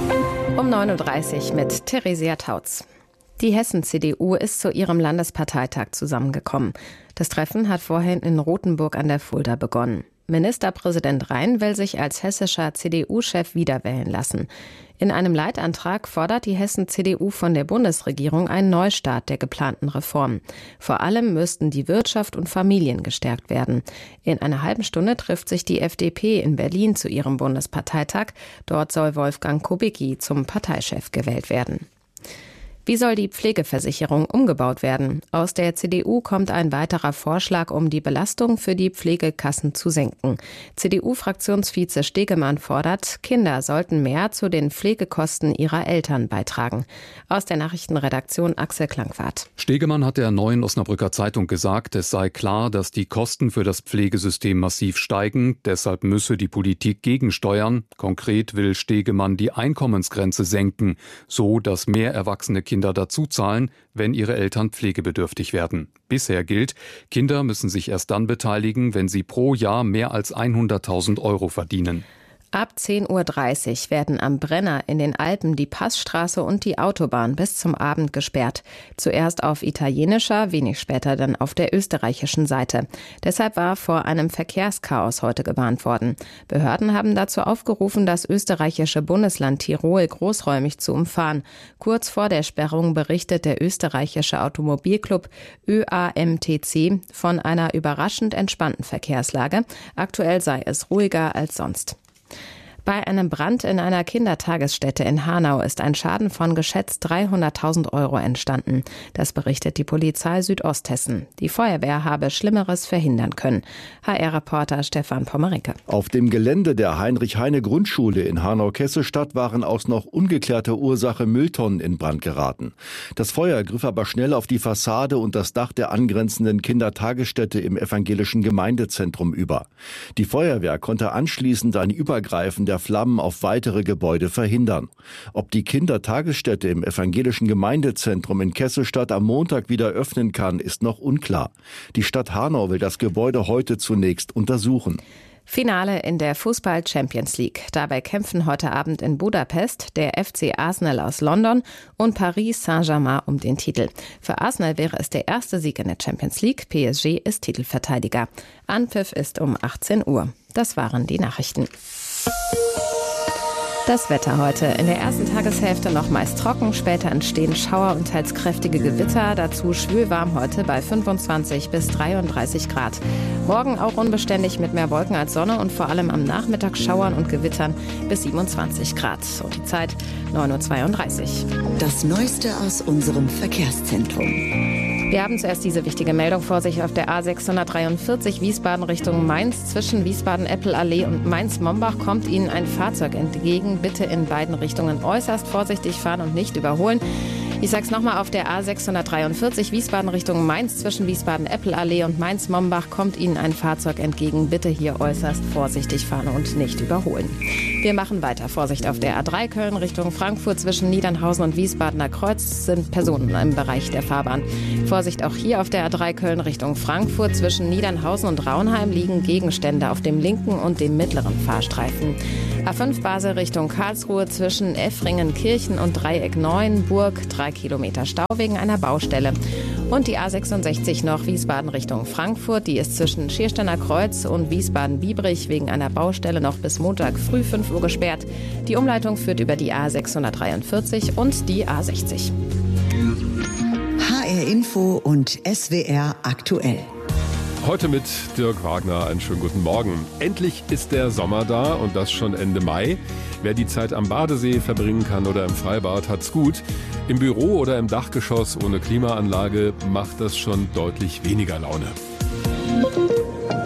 Um 9.30 Uhr mit Theresia Tautz. Die Hessen-CDU ist zu ihrem Landesparteitag zusammengekommen. Das Treffen hat vorhin in Rothenburg an der Fulda begonnen. Ministerpräsident Rhein will sich als hessischer CDU-Chef wiederwählen lassen. In einem Leitantrag fordert die Hessen-CDU von der Bundesregierung einen Neustart der geplanten Reformen. Vor allem müssten die Wirtschaft und Familien gestärkt werden. In einer halben Stunde trifft sich die FDP in Berlin zu ihrem Bundesparteitag. Dort soll Wolfgang Kubicki zum Parteichef gewählt werden. Wie soll die Pflegeversicherung umgebaut werden? Aus der CDU kommt ein weiterer Vorschlag, um die Belastung für die Pflegekassen zu senken. CDU-Fraktionsvize Stegemann fordert, Kinder sollten mehr zu den Pflegekosten ihrer Eltern beitragen. Aus der Nachrichtenredaktion Axel Klangwart. Stegemann hat der Neuen Osnabrücker Zeitung gesagt, es sei klar, dass die Kosten für das Pflegesystem massiv steigen. Deshalb müsse die Politik gegensteuern. Konkret will Stegemann die Einkommensgrenze senken, so dass mehr erwachsene Kinder dazu zahlen, wenn ihre Eltern pflegebedürftig werden. Bisher gilt, Kinder müssen sich erst dann beteiligen, wenn sie pro Jahr mehr als 100.000 Euro verdienen. Ab 10.30 Uhr werden am Brenner in den Alpen die Passstraße und die Autobahn bis zum Abend gesperrt. Zuerst auf italienischer, wenig später dann auf der österreichischen Seite. Deshalb war vor einem Verkehrschaos heute gewarnt worden. Behörden haben dazu aufgerufen, das österreichische Bundesland Tirol großräumig zu umfahren. Kurz vor der Sperrung berichtet der österreichische Automobilclub ÖAMTC von einer überraschend entspannten Verkehrslage. Aktuell sei es ruhiger als sonst. Bei einem Brand in einer Kindertagesstätte in Hanau ist ein Schaden von geschätzt 300.000 Euro entstanden. Das berichtet die Polizei Südosthessen. Die Feuerwehr habe Schlimmeres verhindern können. HR-Reporter Stefan Pommerenke. Auf dem Gelände der Heinrich-Heine-Grundschule in Hanau-Kessel-Stadt waren aus noch ungeklärter Ursache Mülltonnen in Brand geraten. Das Feuer griff aber schnell auf die Fassade und das Dach der angrenzenden Kindertagesstätte im evangelischen Gemeindezentrum über. Die Feuerwehr konnte anschließend ein Übergreifen der Flammen auf weitere Gebäude verhindern. Ob die Kindertagesstätte im evangelischen Gemeindezentrum in Kesselstadt am Montag wieder öffnen kann, ist noch unklar. Die Stadt Hanau will das Gebäude heute zunächst untersuchen. Finale in der Fußball-Champions League. Dabei kämpfen heute Abend in Budapest der FC Arsenal aus London und Paris Saint-Germain um den Titel. Für Arsenal wäre es der erste Sieg in der Champions League. PSG ist Titelverteidiger. Anpfiff ist um 18 Uhr. Das waren die Nachrichten. Das Wetter heute. In der ersten Tageshälfte noch meist trocken, später entstehen Schauer und teils kräftige Gewitter. Dazu schwülwarm heute bei 25 bis 33 Grad. Morgen auch unbeständig mit mehr Wolken als Sonne und vor allem am Nachmittag Schauern und Gewittern bis 27 Grad. Und die Zeit 9.32 Uhr. Das Neueste aus unserem Verkehrszentrum. Wir haben zuerst diese wichtige Meldung vor sich auf der A643 Wiesbaden Richtung Mainz. Zwischen Wiesbaden-Eppelallee und Mainz-Mombach kommt Ihnen ein Fahrzeug entgegen. Bitte in beiden Richtungen äußerst vorsichtig fahren und nicht überholen. Ich sag's nochmal, auf der A643 Wiesbaden Richtung Mainz zwischen Wiesbaden-Eppelallee und Mainz-Mombach kommt Ihnen ein Fahrzeug entgegen. Bitte hier äußerst vorsichtig fahren und nicht überholen. Wir machen weiter. Vorsicht auf der A3 Köln Richtung Frankfurt zwischen Niedernhausen und Wiesbadener Kreuz sind Personen im Bereich der Fahrbahn. Vorsicht auch hier auf der A3 Köln Richtung Frankfurt zwischen Niedernhausen und Raunheim liegen Gegenstände auf dem linken und dem mittleren Fahrstreifen. A5 Basel Richtung Karlsruhe zwischen Effringen-Kirchen und Dreieck Neuenburg 3 Kilometer Stau wegen einer Baustelle. Und die A66 noch Wiesbaden Richtung Frankfurt, die ist zwischen Schiersteiner Kreuz und Wiesbaden-Biebrich wegen einer Baustelle noch bis Montag früh 5 Uhr gesperrt. Die Umleitung führt über die A643 und die A60. HR Info und SWR aktuell. Heute mit Dirk Wagner. Einen schönen guten Morgen. Endlich ist der Sommer da und das schon Ende Mai. Wer die Zeit am Badesee verbringen kann oder im Freibad, hat's gut. Im Büro oder im Dachgeschoss ohne Klimaanlage macht das schon deutlich weniger Laune.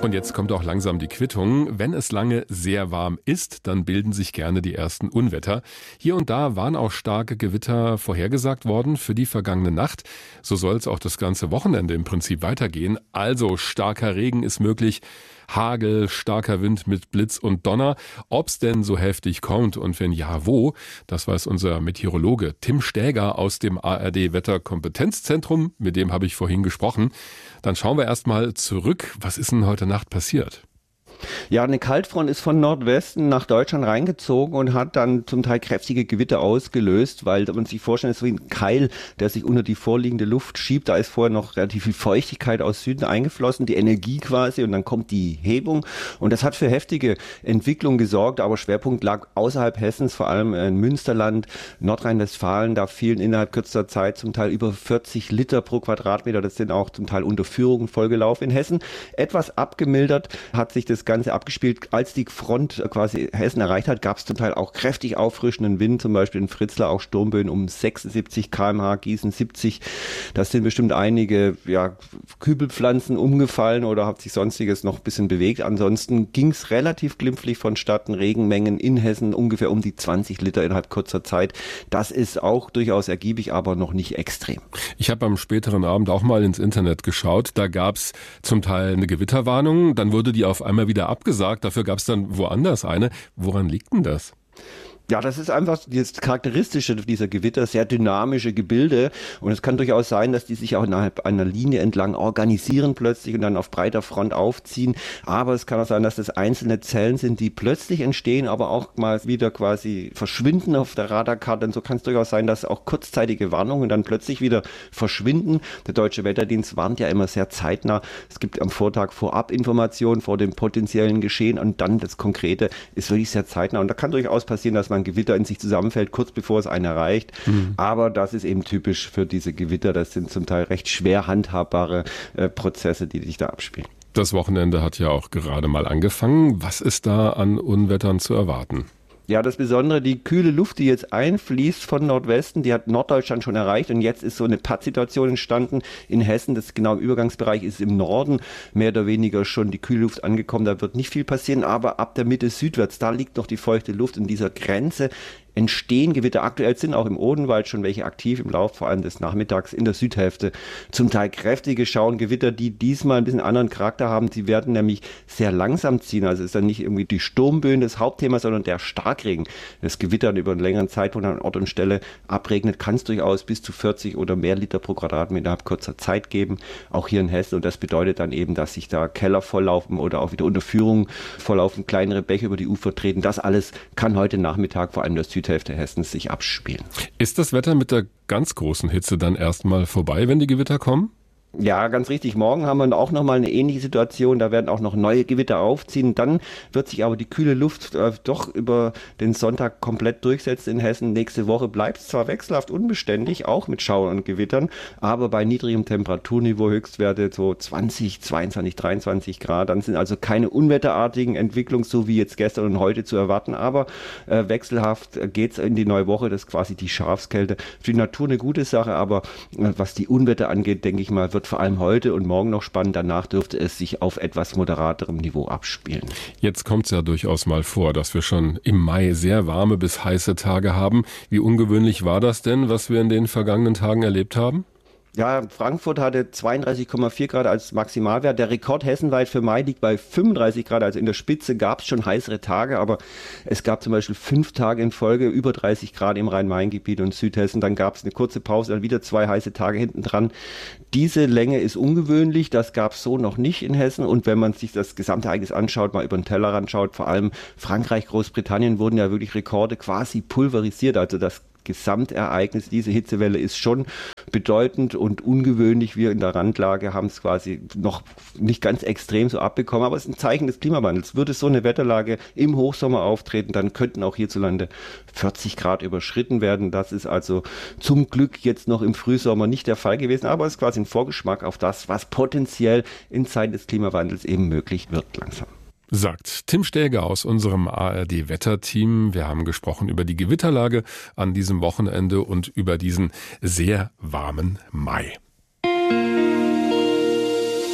Und jetzt kommt auch langsam die Quittung. Wenn es lange sehr warm ist, dann bilden sich gerne die ersten Unwetter. Hier und da waren auch starke Gewitter vorhergesagt worden für die vergangene Nacht. So soll es auch das ganze Wochenende im Prinzip weitergehen. Also starker Regen ist möglich. Hagel, starker Wind mit Blitz und Donner. Ob's denn so heftig kommt und wenn ja, wo? Das weiß unser Meteorologe Tim Stäger aus dem ARD-Wetterkompetenzzentrum. Mit dem habe ich vorhin gesprochen. Dann schauen wir erst mal zurück. Was ist denn heute Nacht passiert? Ja, eine Kaltfront ist von Nordwesten nach Deutschland reingezogen und hat dann zum Teil kräftige Gewitter ausgelöst, weil man sich vorstellt, es ist wie ein Keil, der sich unter die vorliegende Luft schiebt. Da ist vorher noch relativ viel Feuchtigkeit aus Süden eingeflossen, die Energie quasi, und dann kommt die Hebung. Und das hat für heftige Entwicklung gesorgt, aber Schwerpunkt lag außerhalb Hessens, vor allem in Münsterland, Nordrhein-Westfalen. Da fielen innerhalb kürzester Zeit zum Teil über 40 Liter pro Quadratmeter. Das sind auch zum Teil Unterführungen vollgelaufen. In Hessen etwas abgemildert hat sich das Ganze abgespielt. Als die Front quasi Hessen erreicht hat, gab es zum Teil auch kräftig auffrischenden Wind, zum Beispiel in Fritzlar auch Sturmböen um 76 km/h, Gießen 70. Das sind bestimmt einige Kübelpflanzen umgefallen oder hat sich sonstiges noch ein bisschen bewegt. Ansonsten ging es relativ glimpflich vonstatten. Regenmengen in Hessen ungefähr um die 20 Liter innerhalb kurzer Zeit. Das ist auch durchaus ergiebig, aber noch nicht extrem. Ich habe am späteren Abend auch mal ins Internet geschaut. Da gab es zum Teil eine Gewitterwarnung, dann wurde die auf einmal wieder abgesagt, dafür gab es dann woanders eine. Woran liegt denn das? Ja, das ist einfach das Charakteristische dieser Gewitter, sehr dynamische Gebilde. Und es kann durchaus sein, dass die sich auch innerhalb einer Linie entlang organisieren plötzlich und dann auf breiter Front aufziehen. Aber es kann auch sein, dass das einzelne Zellen sind, die plötzlich entstehen, aber auch mal wieder quasi verschwinden auf der Radarkarte. Und so kann es durchaus sein, dass auch kurzzeitige Warnungen dann plötzlich wieder verschwinden. Der Deutsche Wetterdienst warnt ja immer sehr zeitnah. Es gibt am Vortag Vorabinformationen vor dem potenziellen Geschehen und dann das Konkrete ist wirklich sehr zeitnah. Und da kann durchaus passieren, dass ein Gewitter in sich zusammenfällt, kurz bevor es einen erreicht. Aber das ist eben typisch für diese Gewitter. Das sind zum Teil recht schwer handhabbare Prozesse, die sich da abspielen. Das Wochenende hat ja auch gerade mal angefangen. Was ist da an Unwettern zu erwarten? Ja, das Besondere, die kühle Luft, die jetzt einfließt von Nordwesten, die hat Norddeutschland schon erreicht und jetzt ist so eine Pattsituation entstanden in Hessen. Das genau im Übergangsbereich ist im Norden mehr oder weniger schon die kühle Luft angekommen. Da wird nicht viel passieren, aber ab der Mitte südwärts, da liegt noch die feuchte Luft in dieser Grenze. Entstehen Gewitter. Aktuell sind auch im Odenwald schon welche aktiv im Laufe vor allem des Nachmittags in der Südhälfte. Zum Teil kräftige Schauengewitter, die diesmal ein bisschen anderen Charakter haben. Sie werden nämlich sehr langsam ziehen. Also ist dann nicht irgendwie die Sturmböen das Hauptthema, sondern der Starkregen. Das Gewitter über einen längeren Zeitpunkt an Ort und Stelle abregnet, kann es durchaus bis zu 40 oder mehr Liter pro Quadratmeter innerhalb kurzer Zeit geben. Auch hier in Hessen. Und das bedeutet dann eben, dass sich da Keller volllaufen oder auch wieder Unterführungen volllaufen, kleinere Bäche über die Ufer treten. Das alles kann heute Nachmittag vor allem der Südhälfte Hessens sich abspielen. Ist das Wetter mit der ganz großen Hitze dann erstmal vorbei, wenn die Gewitter kommen? Ja, ganz richtig. Morgen haben wir auch nochmal eine ähnliche Situation. Da werden auch noch neue Gewitter aufziehen. Dann wird sich aber die kühle Luft doch über den Sonntag komplett durchsetzen in Hessen. Nächste Woche bleibt es zwar wechselhaft unbeständig, auch mit Schauern und Gewittern, aber bei niedrigem Temperaturniveau Höchstwerte so 20, 22, 23 Grad. Dann sind also keine unwetterartigen Entwicklungen, so wie jetzt gestern und heute zu erwarten. Aber wechselhaft geht's in die neue Woche. Das ist quasi die Schafskälte. Für die Natur eine gute Sache, aber was die Unwetter angeht, denke ich mal, wird vor allem heute und morgen noch spannend. Danach dürfte es sich auf etwas moderaterem Niveau abspielen. Jetzt kommt es ja durchaus mal vor, dass wir schon im Mai sehr warme bis heiße Tage haben. Wie ungewöhnlich war das denn, was wir in den vergangenen Tagen erlebt haben? Ja, Frankfurt hatte 32,4 Grad als Maximalwert. Der Rekord hessenweit für Mai liegt bei 35 Grad. Also in der Spitze gab es schon heißere Tage, aber es gab zum Beispiel 5 Tage in Folge über 30 Grad im Rhein-Main-Gebiet und Südhessen. Dann gab es eine kurze Pause, dann wieder 2 heiße Tage hinten dran. Diese Länge ist ungewöhnlich. Das gab es so noch nicht in Hessen. Und wenn man sich das gesamte Ereignis anschaut, mal über den Tellerrand schaut, vor allem Frankreich, Großbritannien wurden ja wirklich Rekorde quasi pulverisiert. Also das Gesamtereignis, diese Hitzewelle ist schon bedeutend und ungewöhnlich. Wir in der Randlage haben es quasi noch nicht ganz extrem so abbekommen, aber es ist ein Zeichen des Klimawandels. Würde so eine Wetterlage im Hochsommer auftreten, dann könnten auch hierzulande 40 Grad überschritten werden. Das ist also zum Glück jetzt noch im Frühsommer nicht der Fall gewesen, aber es ist quasi ein Vorgeschmack auf das, was potenziell in Zeiten des Klimawandels eben möglich wird langsam. Sagt Tim Stäger aus unserem ARD-Wetterteam. Wir haben gesprochen über die Gewitterlage an diesem Wochenende und über diesen sehr warmen Mai.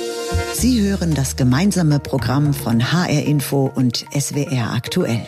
Sie hören das gemeinsame Programm von HR Info und SWR aktuell.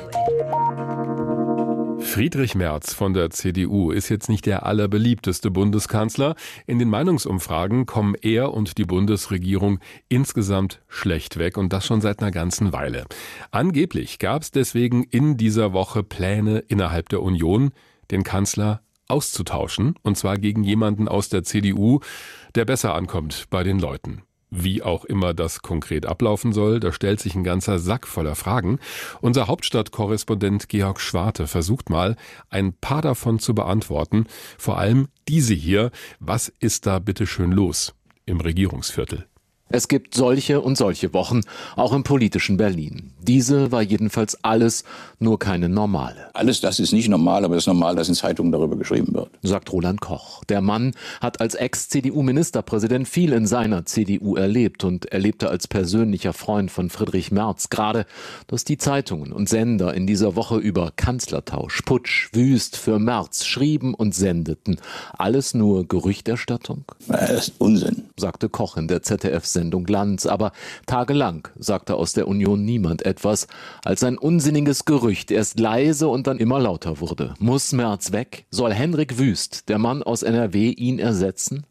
Friedrich Merz von der CDU ist jetzt nicht der allerbeliebteste Bundeskanzler. In den Meinungsumfragen kommen er und die Bundesregierung insgesamt schlecht weg und das schon seit einer ganzen Weile. Angeblich gab es deswegen in dieser Woche Pläne innerhalb der Union, den Kanzler auszutauschen, und zwar gegen jemanden aus der CDU, der besser ankommt bei den Leuten. Wie auch immer das konkret ablaufen soll, da stellt sich ein ganzer Sack voller Fragen. Unser Hauptstadtkorrespondent Georg Schwarte versucht mal, ein paar davon zu beantworten. Vor allem diese hier. Was ist da bitte schön los im Regierungsviertel? Es gibt solche und solche Wochen, auch im politischen Berlin. Diese war jedenfalls alles, nur keine normale. Alles das ist nicht normal, aber es ist normal, dass in Zeitungen darüber geschrieben wird, sagt Roland Koch. Der Mann hat als Ex-CDU-Ministerpräsident viel in seiner CDU erlebt und erlebte als persönlicher Freund von Friedrich Merz gerade, dass die Zeitungen und Sender in dieser Woche über Kanzlertausch, Putsch, Wüst für Merz schrieben und sendeten. Alles nur Gerüchterstattung? Das ist Unsinn, sagte Koch in der ZDF-Sendung Glanz. Aber tagelang sagte aus der Union niemand etwas, als ein unsinniges Gerücht erst leise und dann immer lauter wurde. Muss Merz weg? Soll Henrik Wüst, der Mann aus NRW, ihn ersetzen?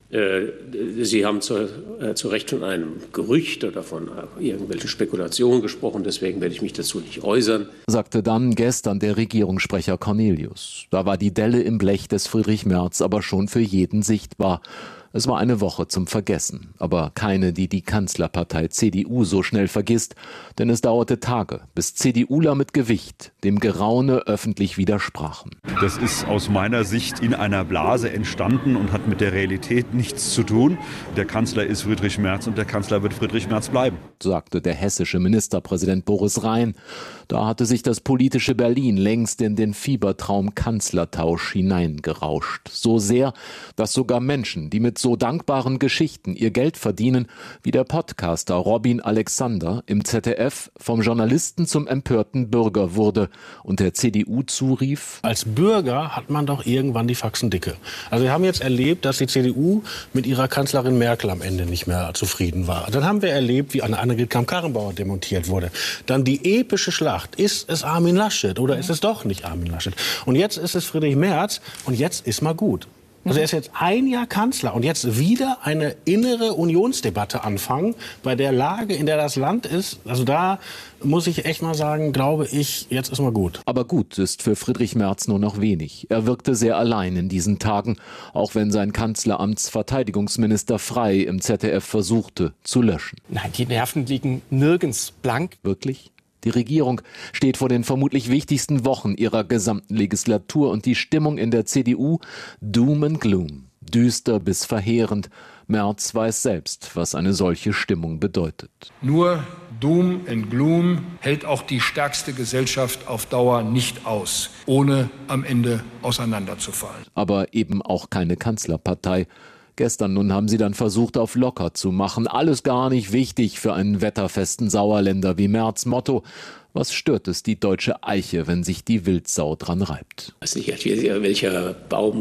Sie haben zu Recht von einem Gerücht oder von irgendwelchen Spekulationen gesprochen, deswegen werde ich mich dazu nicht äußern, sagte dann gestern der Regierungssprecher Cornelius. Da war die Delle im Blech des Friedrich Merz aber schon für jeden sichtbar. Es war eine Woche zum Vergessen, aber keine, die die Kanzlerpartei CDU so schnell vergisst, denn es dauerte Tage, bis CDUler mit Gewicht dem Geraune öffentlich widersprachen. Das ist aus meiner Sicht in einer Blase entstanden und hat mit der Realität nichts zu tun. Der Kanzler ist Friedrich Merz und der Kanzler wird Friedrich Merz bleiben, sagte der hessische Ministerpräsident Boris Rhein. Da hatte sich das politische Berlin längst in den Fiebertraum Kanzlertausch hineingerauscht. So sehr, dass sogar Menschen, die mit so dankbaren Geschichten ihr Geld verdienen, wie der Podcaster Robin Alexander im ZDF vom Journalisten zum empörten Bürger wurde und der CDU zurief: Als Bürger hat man doch irgendwann die Faxen dicke. Also wir haben jetzt erlebt, dass die CDU mit ihrer Kanzlerin Merkel am Ende nicht mehr zufrieden war. Dann haben wir erlebt, wie Annegret Kramp-Karrenbauer demontiert wurde. Dann die epische Schlacht. Ist es Armin Laschet oder ist es doch nicht Armin Laschet? Und jetzt ist es Friedrich Merz und jetzt ist mal gut. Also er ist jetzt ein Jahr Kanzler und jetzt wieder eine innere Unionsdebatte anfangen, bei der Lage, in der das Land ist. Also da muss ich echt mal sagen, glaube ich, jetzt ist mal gut. Aber gut ist für Friedrich Merz nur noch wenig. Er wirkte sehr allein in diesen Tagen, auch wenn sein Kanzleramtsverteidigungsminister Frey im ZDF versuchte zu löschen. Nein, die Nerven liegen nirgends blank. Wirklich? Die Regierung steht vor den vermutlich wichtigsten Wochen ihrer gesamten Legislatur und die Stimmung in der CDU Doom and Gloom, düster bis verheerend. Merz weiß selbst, was eine solche Stimmung bedeutet. Nur Doom and Gloom hält auch die stärkste Gesellschaft auf Dauer nicht aus, ohne am Ende auseinanderzufallen. Aber eben auch keine Kanzlerpartei. Gestern nun haben sie dann versucht, auf locker zu machen. Alles gar nicht wichtig für einen wetterfesten Sauerländer wie Merz. Motto: Was stört es die deutsche Eiche, wenn sich die Wildsau dran reibt? Ich weiß nicht, welcher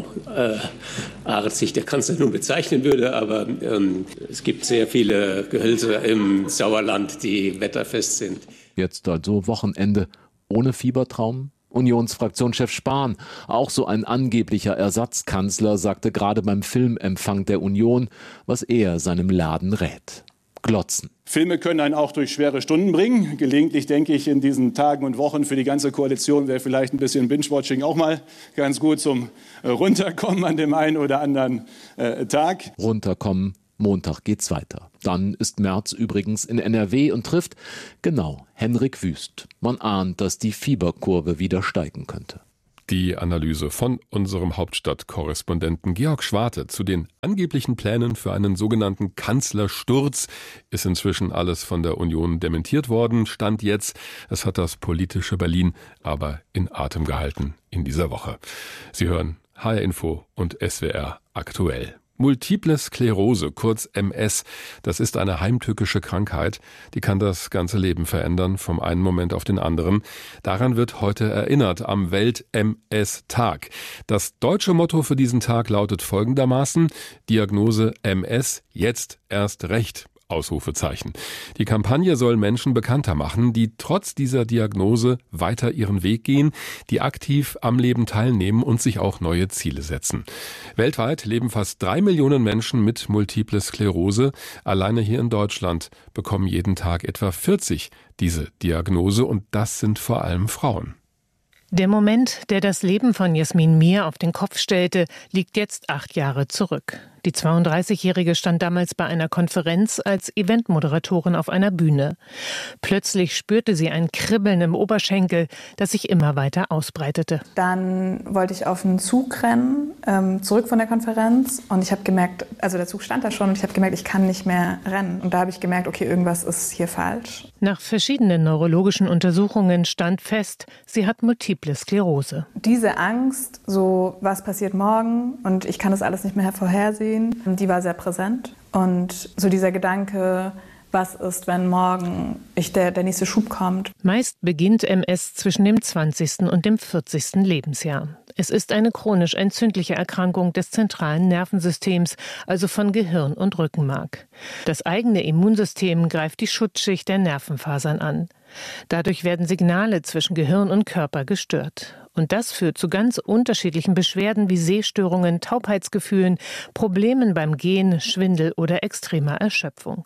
Baumart sich der Kanzler nun bezeichnen würde, aber es gibt sehr viele Gehölze im Sauerland, die wetterfest sind. Jetzt also Wochenende ohne Fiebertraum? Unionsfraktionschef Spahn, auch so ein angeblicher Ersatzkanzler, sagte gerade beim Filmempfang der Union, was er seinem Laden rät: Glotzen. Filme können einen auch durch schwere Stunden bringen. Gelegentlich denke ich, in diesen Tagen und Wochen für die ganze Koalition wäre vielleicht ein bisschen Binge-Watching auch mal ganz gut zum Runterkommen an dem einen oder anderen Tag. Runterkommen. Montag geht's weiter. Dann ist Merz übrigens in NRW und trifft, genau, Henrik Wüst. Man ahnt, dass die Fieberkurve wieder steigen könnte. Die Analyse von unserem Hauptstadtkorrespondenten Georg Schwarte zu den angeblichen Plänen für einen sogenannten Kanzlersturz ist inzwischen alles von der Union dementiert worden. Stand jetzt, es hat das politische Berlin aber in Atem gehalten in dieser Woche. Sie hören HR Info und SWR aktuell. Multiple Sklerose, kurz MS, das ist eine heimtückische Krankheit, die kann das ganze Leben verändern, vom einen Moment auf den anderen. Daran wird heute erinnert am Welt-MS-Tag. Das deutsche Motto für diesen Tag lautet folgendermaßen: Diagnose MS, jetzt erst recht. Ausrufezeichen. Die Kampagne soll Menschen bekannter machen, die trotz dieser Diagnose weiter ihren Weg gehen, die aktiv am Leben teilnehmen und sich auch neue Ziele setzen. Weltweit leben fast 3 Millionen Menschen mit Multiple Sklerose. Alleine hier in Deutschland bekommen jeden Tag etwa 40 diese Diagnose und das sind vor allem Frauen. Der Moment, der das Leben von Jasmin Mier auf den Kopf stellte, liegt jetzt 8 Jahre zurück. Die 32-Jährige stand damals bei einer Konferenz als Eventmoderatorin auf einer Bühne. Plötzlich spürte sie ein Kribbeln im Oberschenkel, das sich immer weiter ausbreitete. Dann wollte ich auf einen Zug rennen, zurück von der Konferenz. Und ich habe gemerkt, also der Zug stand da schon, und ich habe gemerkt, ich kann nicht mehr rennen. Und da habe ich gemerkt, okay, irgendwas ist hier falsch. Nach verschiedenen neurologischen Untersuchungen stand fest, sie hat Multiple Sklerose. Diese Angst, so was passiert morgen und ich kann das alles nicht mehr vorhersehen, die war sehr präsent. Und so dieser Gedanke, was ist, wenn morgen der nächste Schub kommt. Meist beginnt MS zwischen dem 20. und dem 40. Lebensjahr. Es ist eine chronisch entzündliche Erkrankung des zentralen Nervensystems, also von Gehirn und Rückenmark. Das eigene Immunsystem greift die Schutzschicht der Nervenfasern an. Dadurch werden Signale zwischen Gehirn und Körper gestört. Und das führt zu ganz unterschiedlichen Beschwerden wie Sehstörungen, Taubheitsgefühlen, Problemen beim Gehen, Schwindel oder extremer Erschöpfung.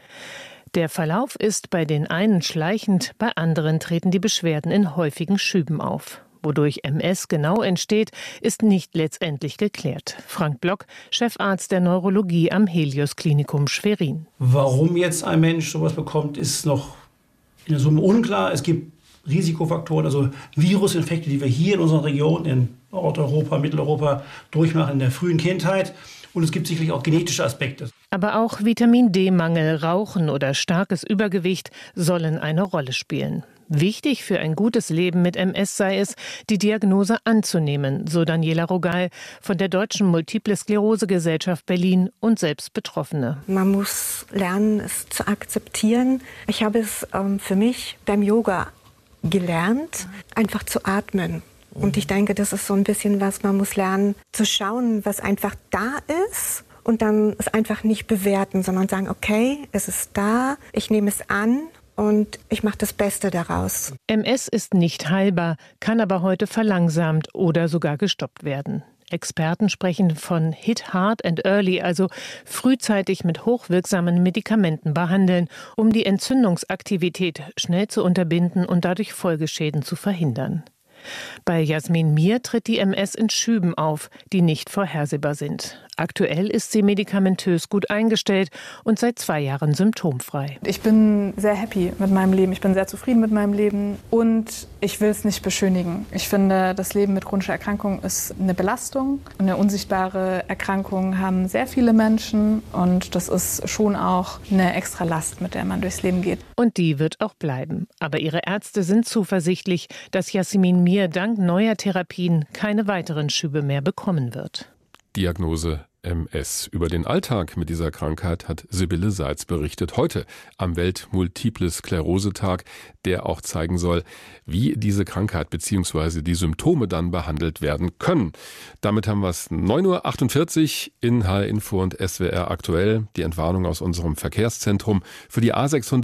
Der Verlauf ist bei den einen schleichend, bei anderen treten die Beschwerden in häufigen Schüben auf. Wodurch MS genau entsteht, ist nicht letztendlich geklärt. Frank Block, Chefarzt der Neurologie am Helios-Klinikum Schwerin. Warum jetzt ein Mensch sowas bekommt, ist noch in der Summe unklar. Es gibt Risikofaktoren, also Virusinfekte, die wir hier in unserer Region, in Nordeuropa, Mitteleuropa, durchmachen in der frühen Kindheit. Und es gibt sicherlich auch genetische Aspekte. Aber auch Vitamin-D-Mangel, Rauchen oder starkes Übergewicht sollen eine Rolle spielen. Wichtig für ein gutes Leben mit MS sei es, die Diagnose anzunehmen, so Daniela Rogal von der Deutschen Multiple Sklerose Gesellschaft Berlin und selbst Betroffene. Man muss lernen, es zu akzeptieren. Ich habe es für mich beim Yoga gelernt, einfach zu atmen. Und ich denke, das ist so ein bisschen was, man muss lernen, zu schauen, was einfach da ist und dann es einfach nicht bewerten, sondern sagen, okay, es ist da, ich nehme es an und ich mache das Beste daraus. MS ist nicht heilbar, kann aber heute verlangsamt oder sogar gestoppt werden. Experten sprechen von Hit Hard and Early, also frühzeitig mit hochwirksamen Medikamenten behandeln, um die Entzündungsaktivität schnell zu unterbinden und dadurch Folgeschäden zu verhindern. Bei Jasmin Mier tritt die MS in Schüben auf, die nicht vorhersehbar sind. Aktuell ist sie medikamentös gut eingestellt und seit 2 Jahren symptomfrei. Ich bin sehr happy mit meinem Leben. Ich bin sehr zufrieden mit meinem Leben und ich will es nicht beschönigen. Ich finde, das Leben mit chronischer Erkrankung ist eine Belastung. Eine unsichtbare Erkrankung haben sehr viele Menschen und das ist schon auch eine extra Last, mit der man durchs Leben geht. Und die wird auch bleiben. Aber ihre Ärzte sind zuversichtlich, dass Jasmin Mier dank neuer Therapien keine weiteren Schübe mehr bekommen wird. Diagnose MS. Über den Alltag mit dieser Krankheit hat Sibylle Seitz berichtet. Heute am Welt-Multiple Sklerose-Tag, der auch zeigen soll, wie diese Krankheit bzw. die Symptome dann behandelt werden können. Damit haben wir es 9.48 Uhr in HR Info und SWR aktuell. Die Entwarnung aus unserem Verkehrszentrum für die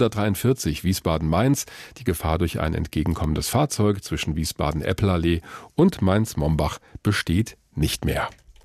A643 Wiesbaden-Mainz. Die Gefahr durch ein entgegenkommendes Fahrzeug zwischen Wiesbaden-Eppelallee und Mainz-Mombach besteht nicht mehr.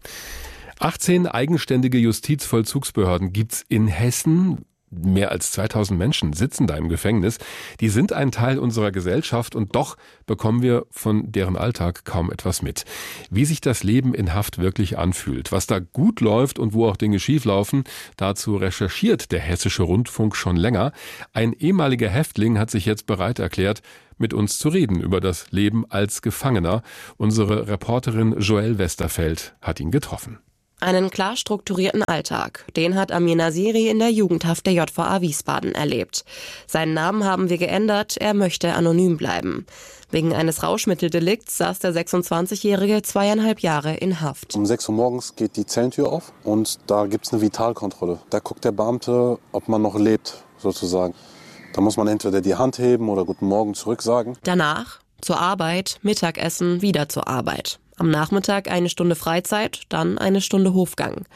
18 eigenständige Justizvollzugsbehörden gibt's in Hessen. Mehr als 2000 Menschen sitzen da im Gefängnis. Die sind ein Teil unserer Gesellschaft und doch bekommen wir von deren Alltag kaum etwas mit. Wie sich das Leben in Haft wirklich anfühlt, was da gut läuft und wo auch Dinge schieflaufen, dazu recherchiert der Hessische Rundfunk schon länger. Ein ehemaliger Häftling hat sich jetzt bereit erklärt, mit uns zu reden über das Leben als Gefangener. Unsere Reporterin Joelle Westerfeld hat ihn getroffen. Einen klar strukturierten Alltag, den hat Amir Nasiri in der Jugendhaft der JVA Wiesbaden erlebt. Seinen Namen haben wir geändert, er möchte anonym bleiben. Wegen eines Rauschmitteldelikts saß der 26-Jährige 2,5 Jahre in Haft. Um 6 Uhr morgens geht die Zellentür auf und da gibt es eine Vitalkontrolle. Da guckt der Beamte, ob man noch lebt, sozusagen. Da muss man entweder die Hand heben oder Guten Morgen zurücksagen. Danach zur Arbeit, Mittagessen, wieder zur Arbeit. Am Nachmittag 1 Stunde Freizeit, dann 1 Stunde Hofgang.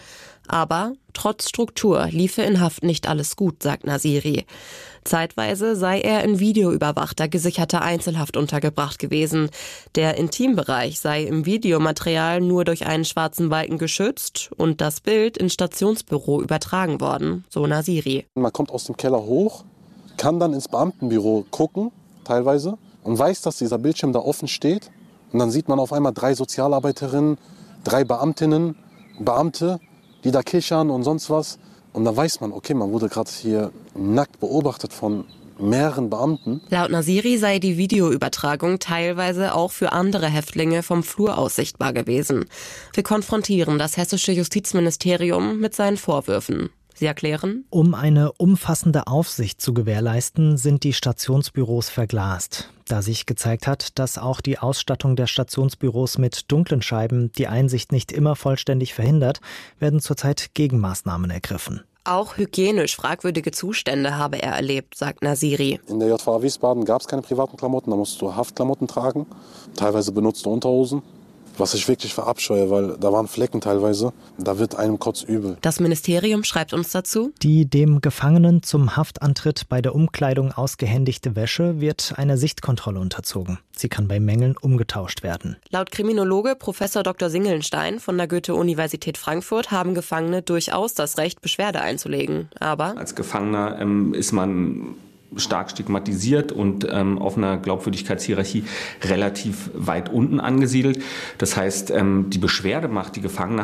Aber trotz Struktur liefe in Haft nicht alles gut, sagt Nasiri. Zeitweise sei er in videoüberwachter, gesicherter Einzelhaft untergebracht gewesen. Der Intimbereich sei im Videomaterial nur durch einen schwarzen Balken geschützt und das Bild ins Stationsbüro übertragen worden, so Nasiri. Man kommt aus dem Keller hoch, kann dann ins Beamtenbüro gucken, teilweise, und weiß, dass dieser Bildschirm da offen steht. Und dann sieht man auf einmal 3 Sozialarbeiterinnen, 3 Beamtinnen, Beamte, die da kichern und sonst was. Und dann weiß man, okay, man wurde gerade hier nackt beobachtet von mehreren Beamten. Laut Nasiri sei die Videoübertragung teilweise auch für andere Häftlinge vom Flur aus sichtbar gewesen. Wir konfrontieren das hessische Justizministerium mit seinen Vorwürfen. Sie erklären: Um eine umfassende Aufsicht zu gewährleisten, sind die Stationsbüros verglast. Da sich gezeigt hat, dass auch die Ausstattung der Stationsbüros mit dunklen Scheiben die Einsicht nicht immer vollständig verhindert, werden zurzeit Gegenmaßnahmen ergriffen. Auch hygienisch fragwürdige Zustände habe er erlebt, sagt Nasiri. In der JVA Wiesbaden gab es keine privaten Klamotten, da musst du Haftklamotten tragen, teilweise benutzte Unterhosen. Was ich wirklich verabscheue, weil da waren Flecken teilweise, da wird einem kotzübel. Das Ministerium schreibt uns dazu: Die dem Gefangenen zum Haftantritt bei der Umkleidung ausgehändigte Wäsche wird einer Sichtkontrolle unterzogen. Sie kann bei Mängeln umgetauscht werden. Laut Kriminologe Prof. Dr. Singelnstein von der Goethe-Universität Frankfurt haben Gefangene durchaus das Recht, Beschwerde einzulegen. Aber als Gefangener ist man stark stigmatisiert und auf einer Glaubwürdigkeitshierarchie relativ weit unten angesiedelt. Das heißt, die Beschwerdemacht, die Gefangene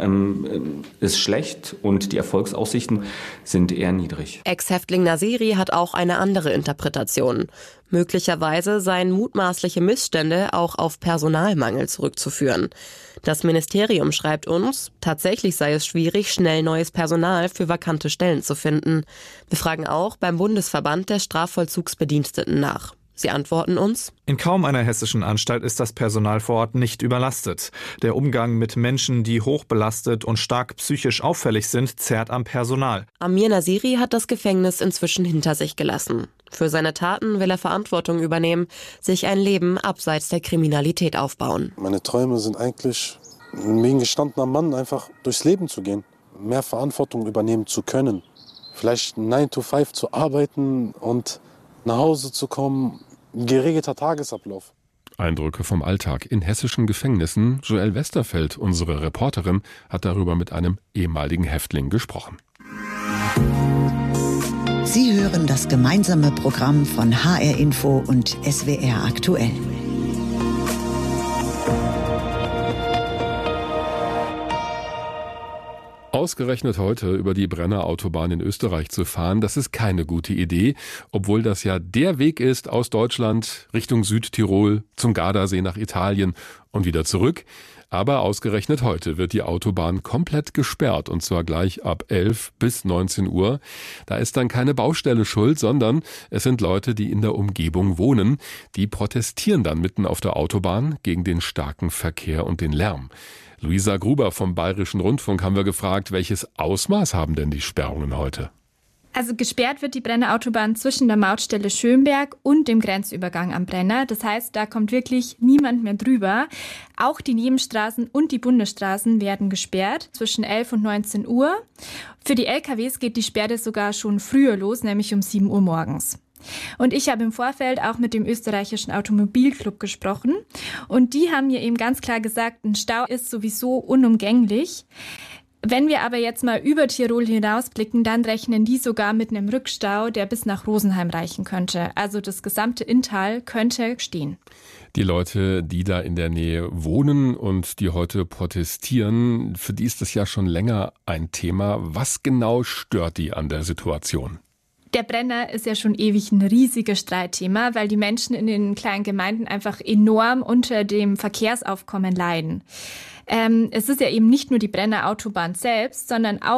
haben, ist schlecht und die Erfolgsaussichten sind eher niedrig. Ex-Häftling Nasiri hat auch eine andere Interpretation. Möglicherweise seien mutmaßliche Missstände auch auf Personalmangel zurückzuführen. Das Ministerium schreibt uns, tatsächlich sei es schwierig, schnell neues Personal für vakante Stellen zu finden. Wir fragen auch beim Bundesverband der Strafvollzugsbediensteten nach. Sie antworten uns: In kaum einer hessischen Anstalt ist das Personal vor Ort nicht überlastet. Der Umgang mit Menschen, die hochbelastet und stark psychisch auffällig sind, zerrt am Personal. Amir Nasiri hat das Gefängnis inzwischen hinter sich gelassen. Für seine Taten will er Verantwortung übernehmen, sich ein Leben abseits der Kriminalität aufbauen. Meine Träume sind eigentlich, wie ein gestandener Mann, einfach durchs Leben zu gehen, mehr Verantwortung übernehmen zu können. Vielleicht 9 to 5 zu arbeiten und nach Hause zu kommen, geregelter Tagesablauf. Eindrücke vom Alltag in hessischen Gefängnissen. Joelle Westerfeld, unsere Reporterin, hat darüber mit einem ehemaligen Häftling gesprochen. Sie hören das gemeinsame Programm von HR Info und SWR aktuell. Ausgerechnet heute über die Brenner Autobahn in Österreich zu fahren, das ist keine gute Idee, obwohl das ja der Weg ist aus Deutschland Richtung Südtirol, zum Gardasee nach Italien und wieder zurück. Aber ausgerechnet heute wird die Autobahn komplett gesperrt, und zwar gleich ab 11 bis 19 Uhr. Da ist dann keine Baustelle schuld, sondern es sind Leute, die in der Umgebung wohnen. Die protestieren dann mitten auf der Autobahn gegen den starken Verkehr und den Lärm. Luisa Gruber vom Bayerischen Rundfunk haben wir gefragt, welches Ausmaß haben denn die Sperrungen heute? Also gesperrt wird die Brenner Autobahn zwischen der Mautstelle Schönberg und dem Grenzübergang am Brenner. Das heißt, da kommt wirklich niemand mehr drüber. Auch die Nebenstraßen und die Bundesstraßen werden gesperrt zwischen 11 und 19 Uhr. Für die LKWs geht die Sperre sogar schon früher los, nämlich um 7 Uhr morgens. Und ich habe im Vorfeld auch mit dem österreichischen Automobilclub gesprochen. Und die haben mir eben ganz klar gesagt, ein Stau ist sowieso unumgänglich. Wenn wir aber jetzt mal über Tirol hinausblicken, dann rechnen die sogar mit einem Rückstau, der bis nach Rosenheim reichen könnte. Also das gesamte Inntal könnte stehen. Die Leute, die da in der Nähe wohnen und die heute protestieren, für die ist das ja schon länger ein Thema. Was genau stört die an der Situation? Der Brenner ist ja schon ewig ein riesiges Streitthema, weil die Menschen in den kleinen Gemeinden einfach enorm unter dem Verkehrsaufkommen leiden. Es ist ja eben nicht nur die Brenner Autobahn selbst, sondern auch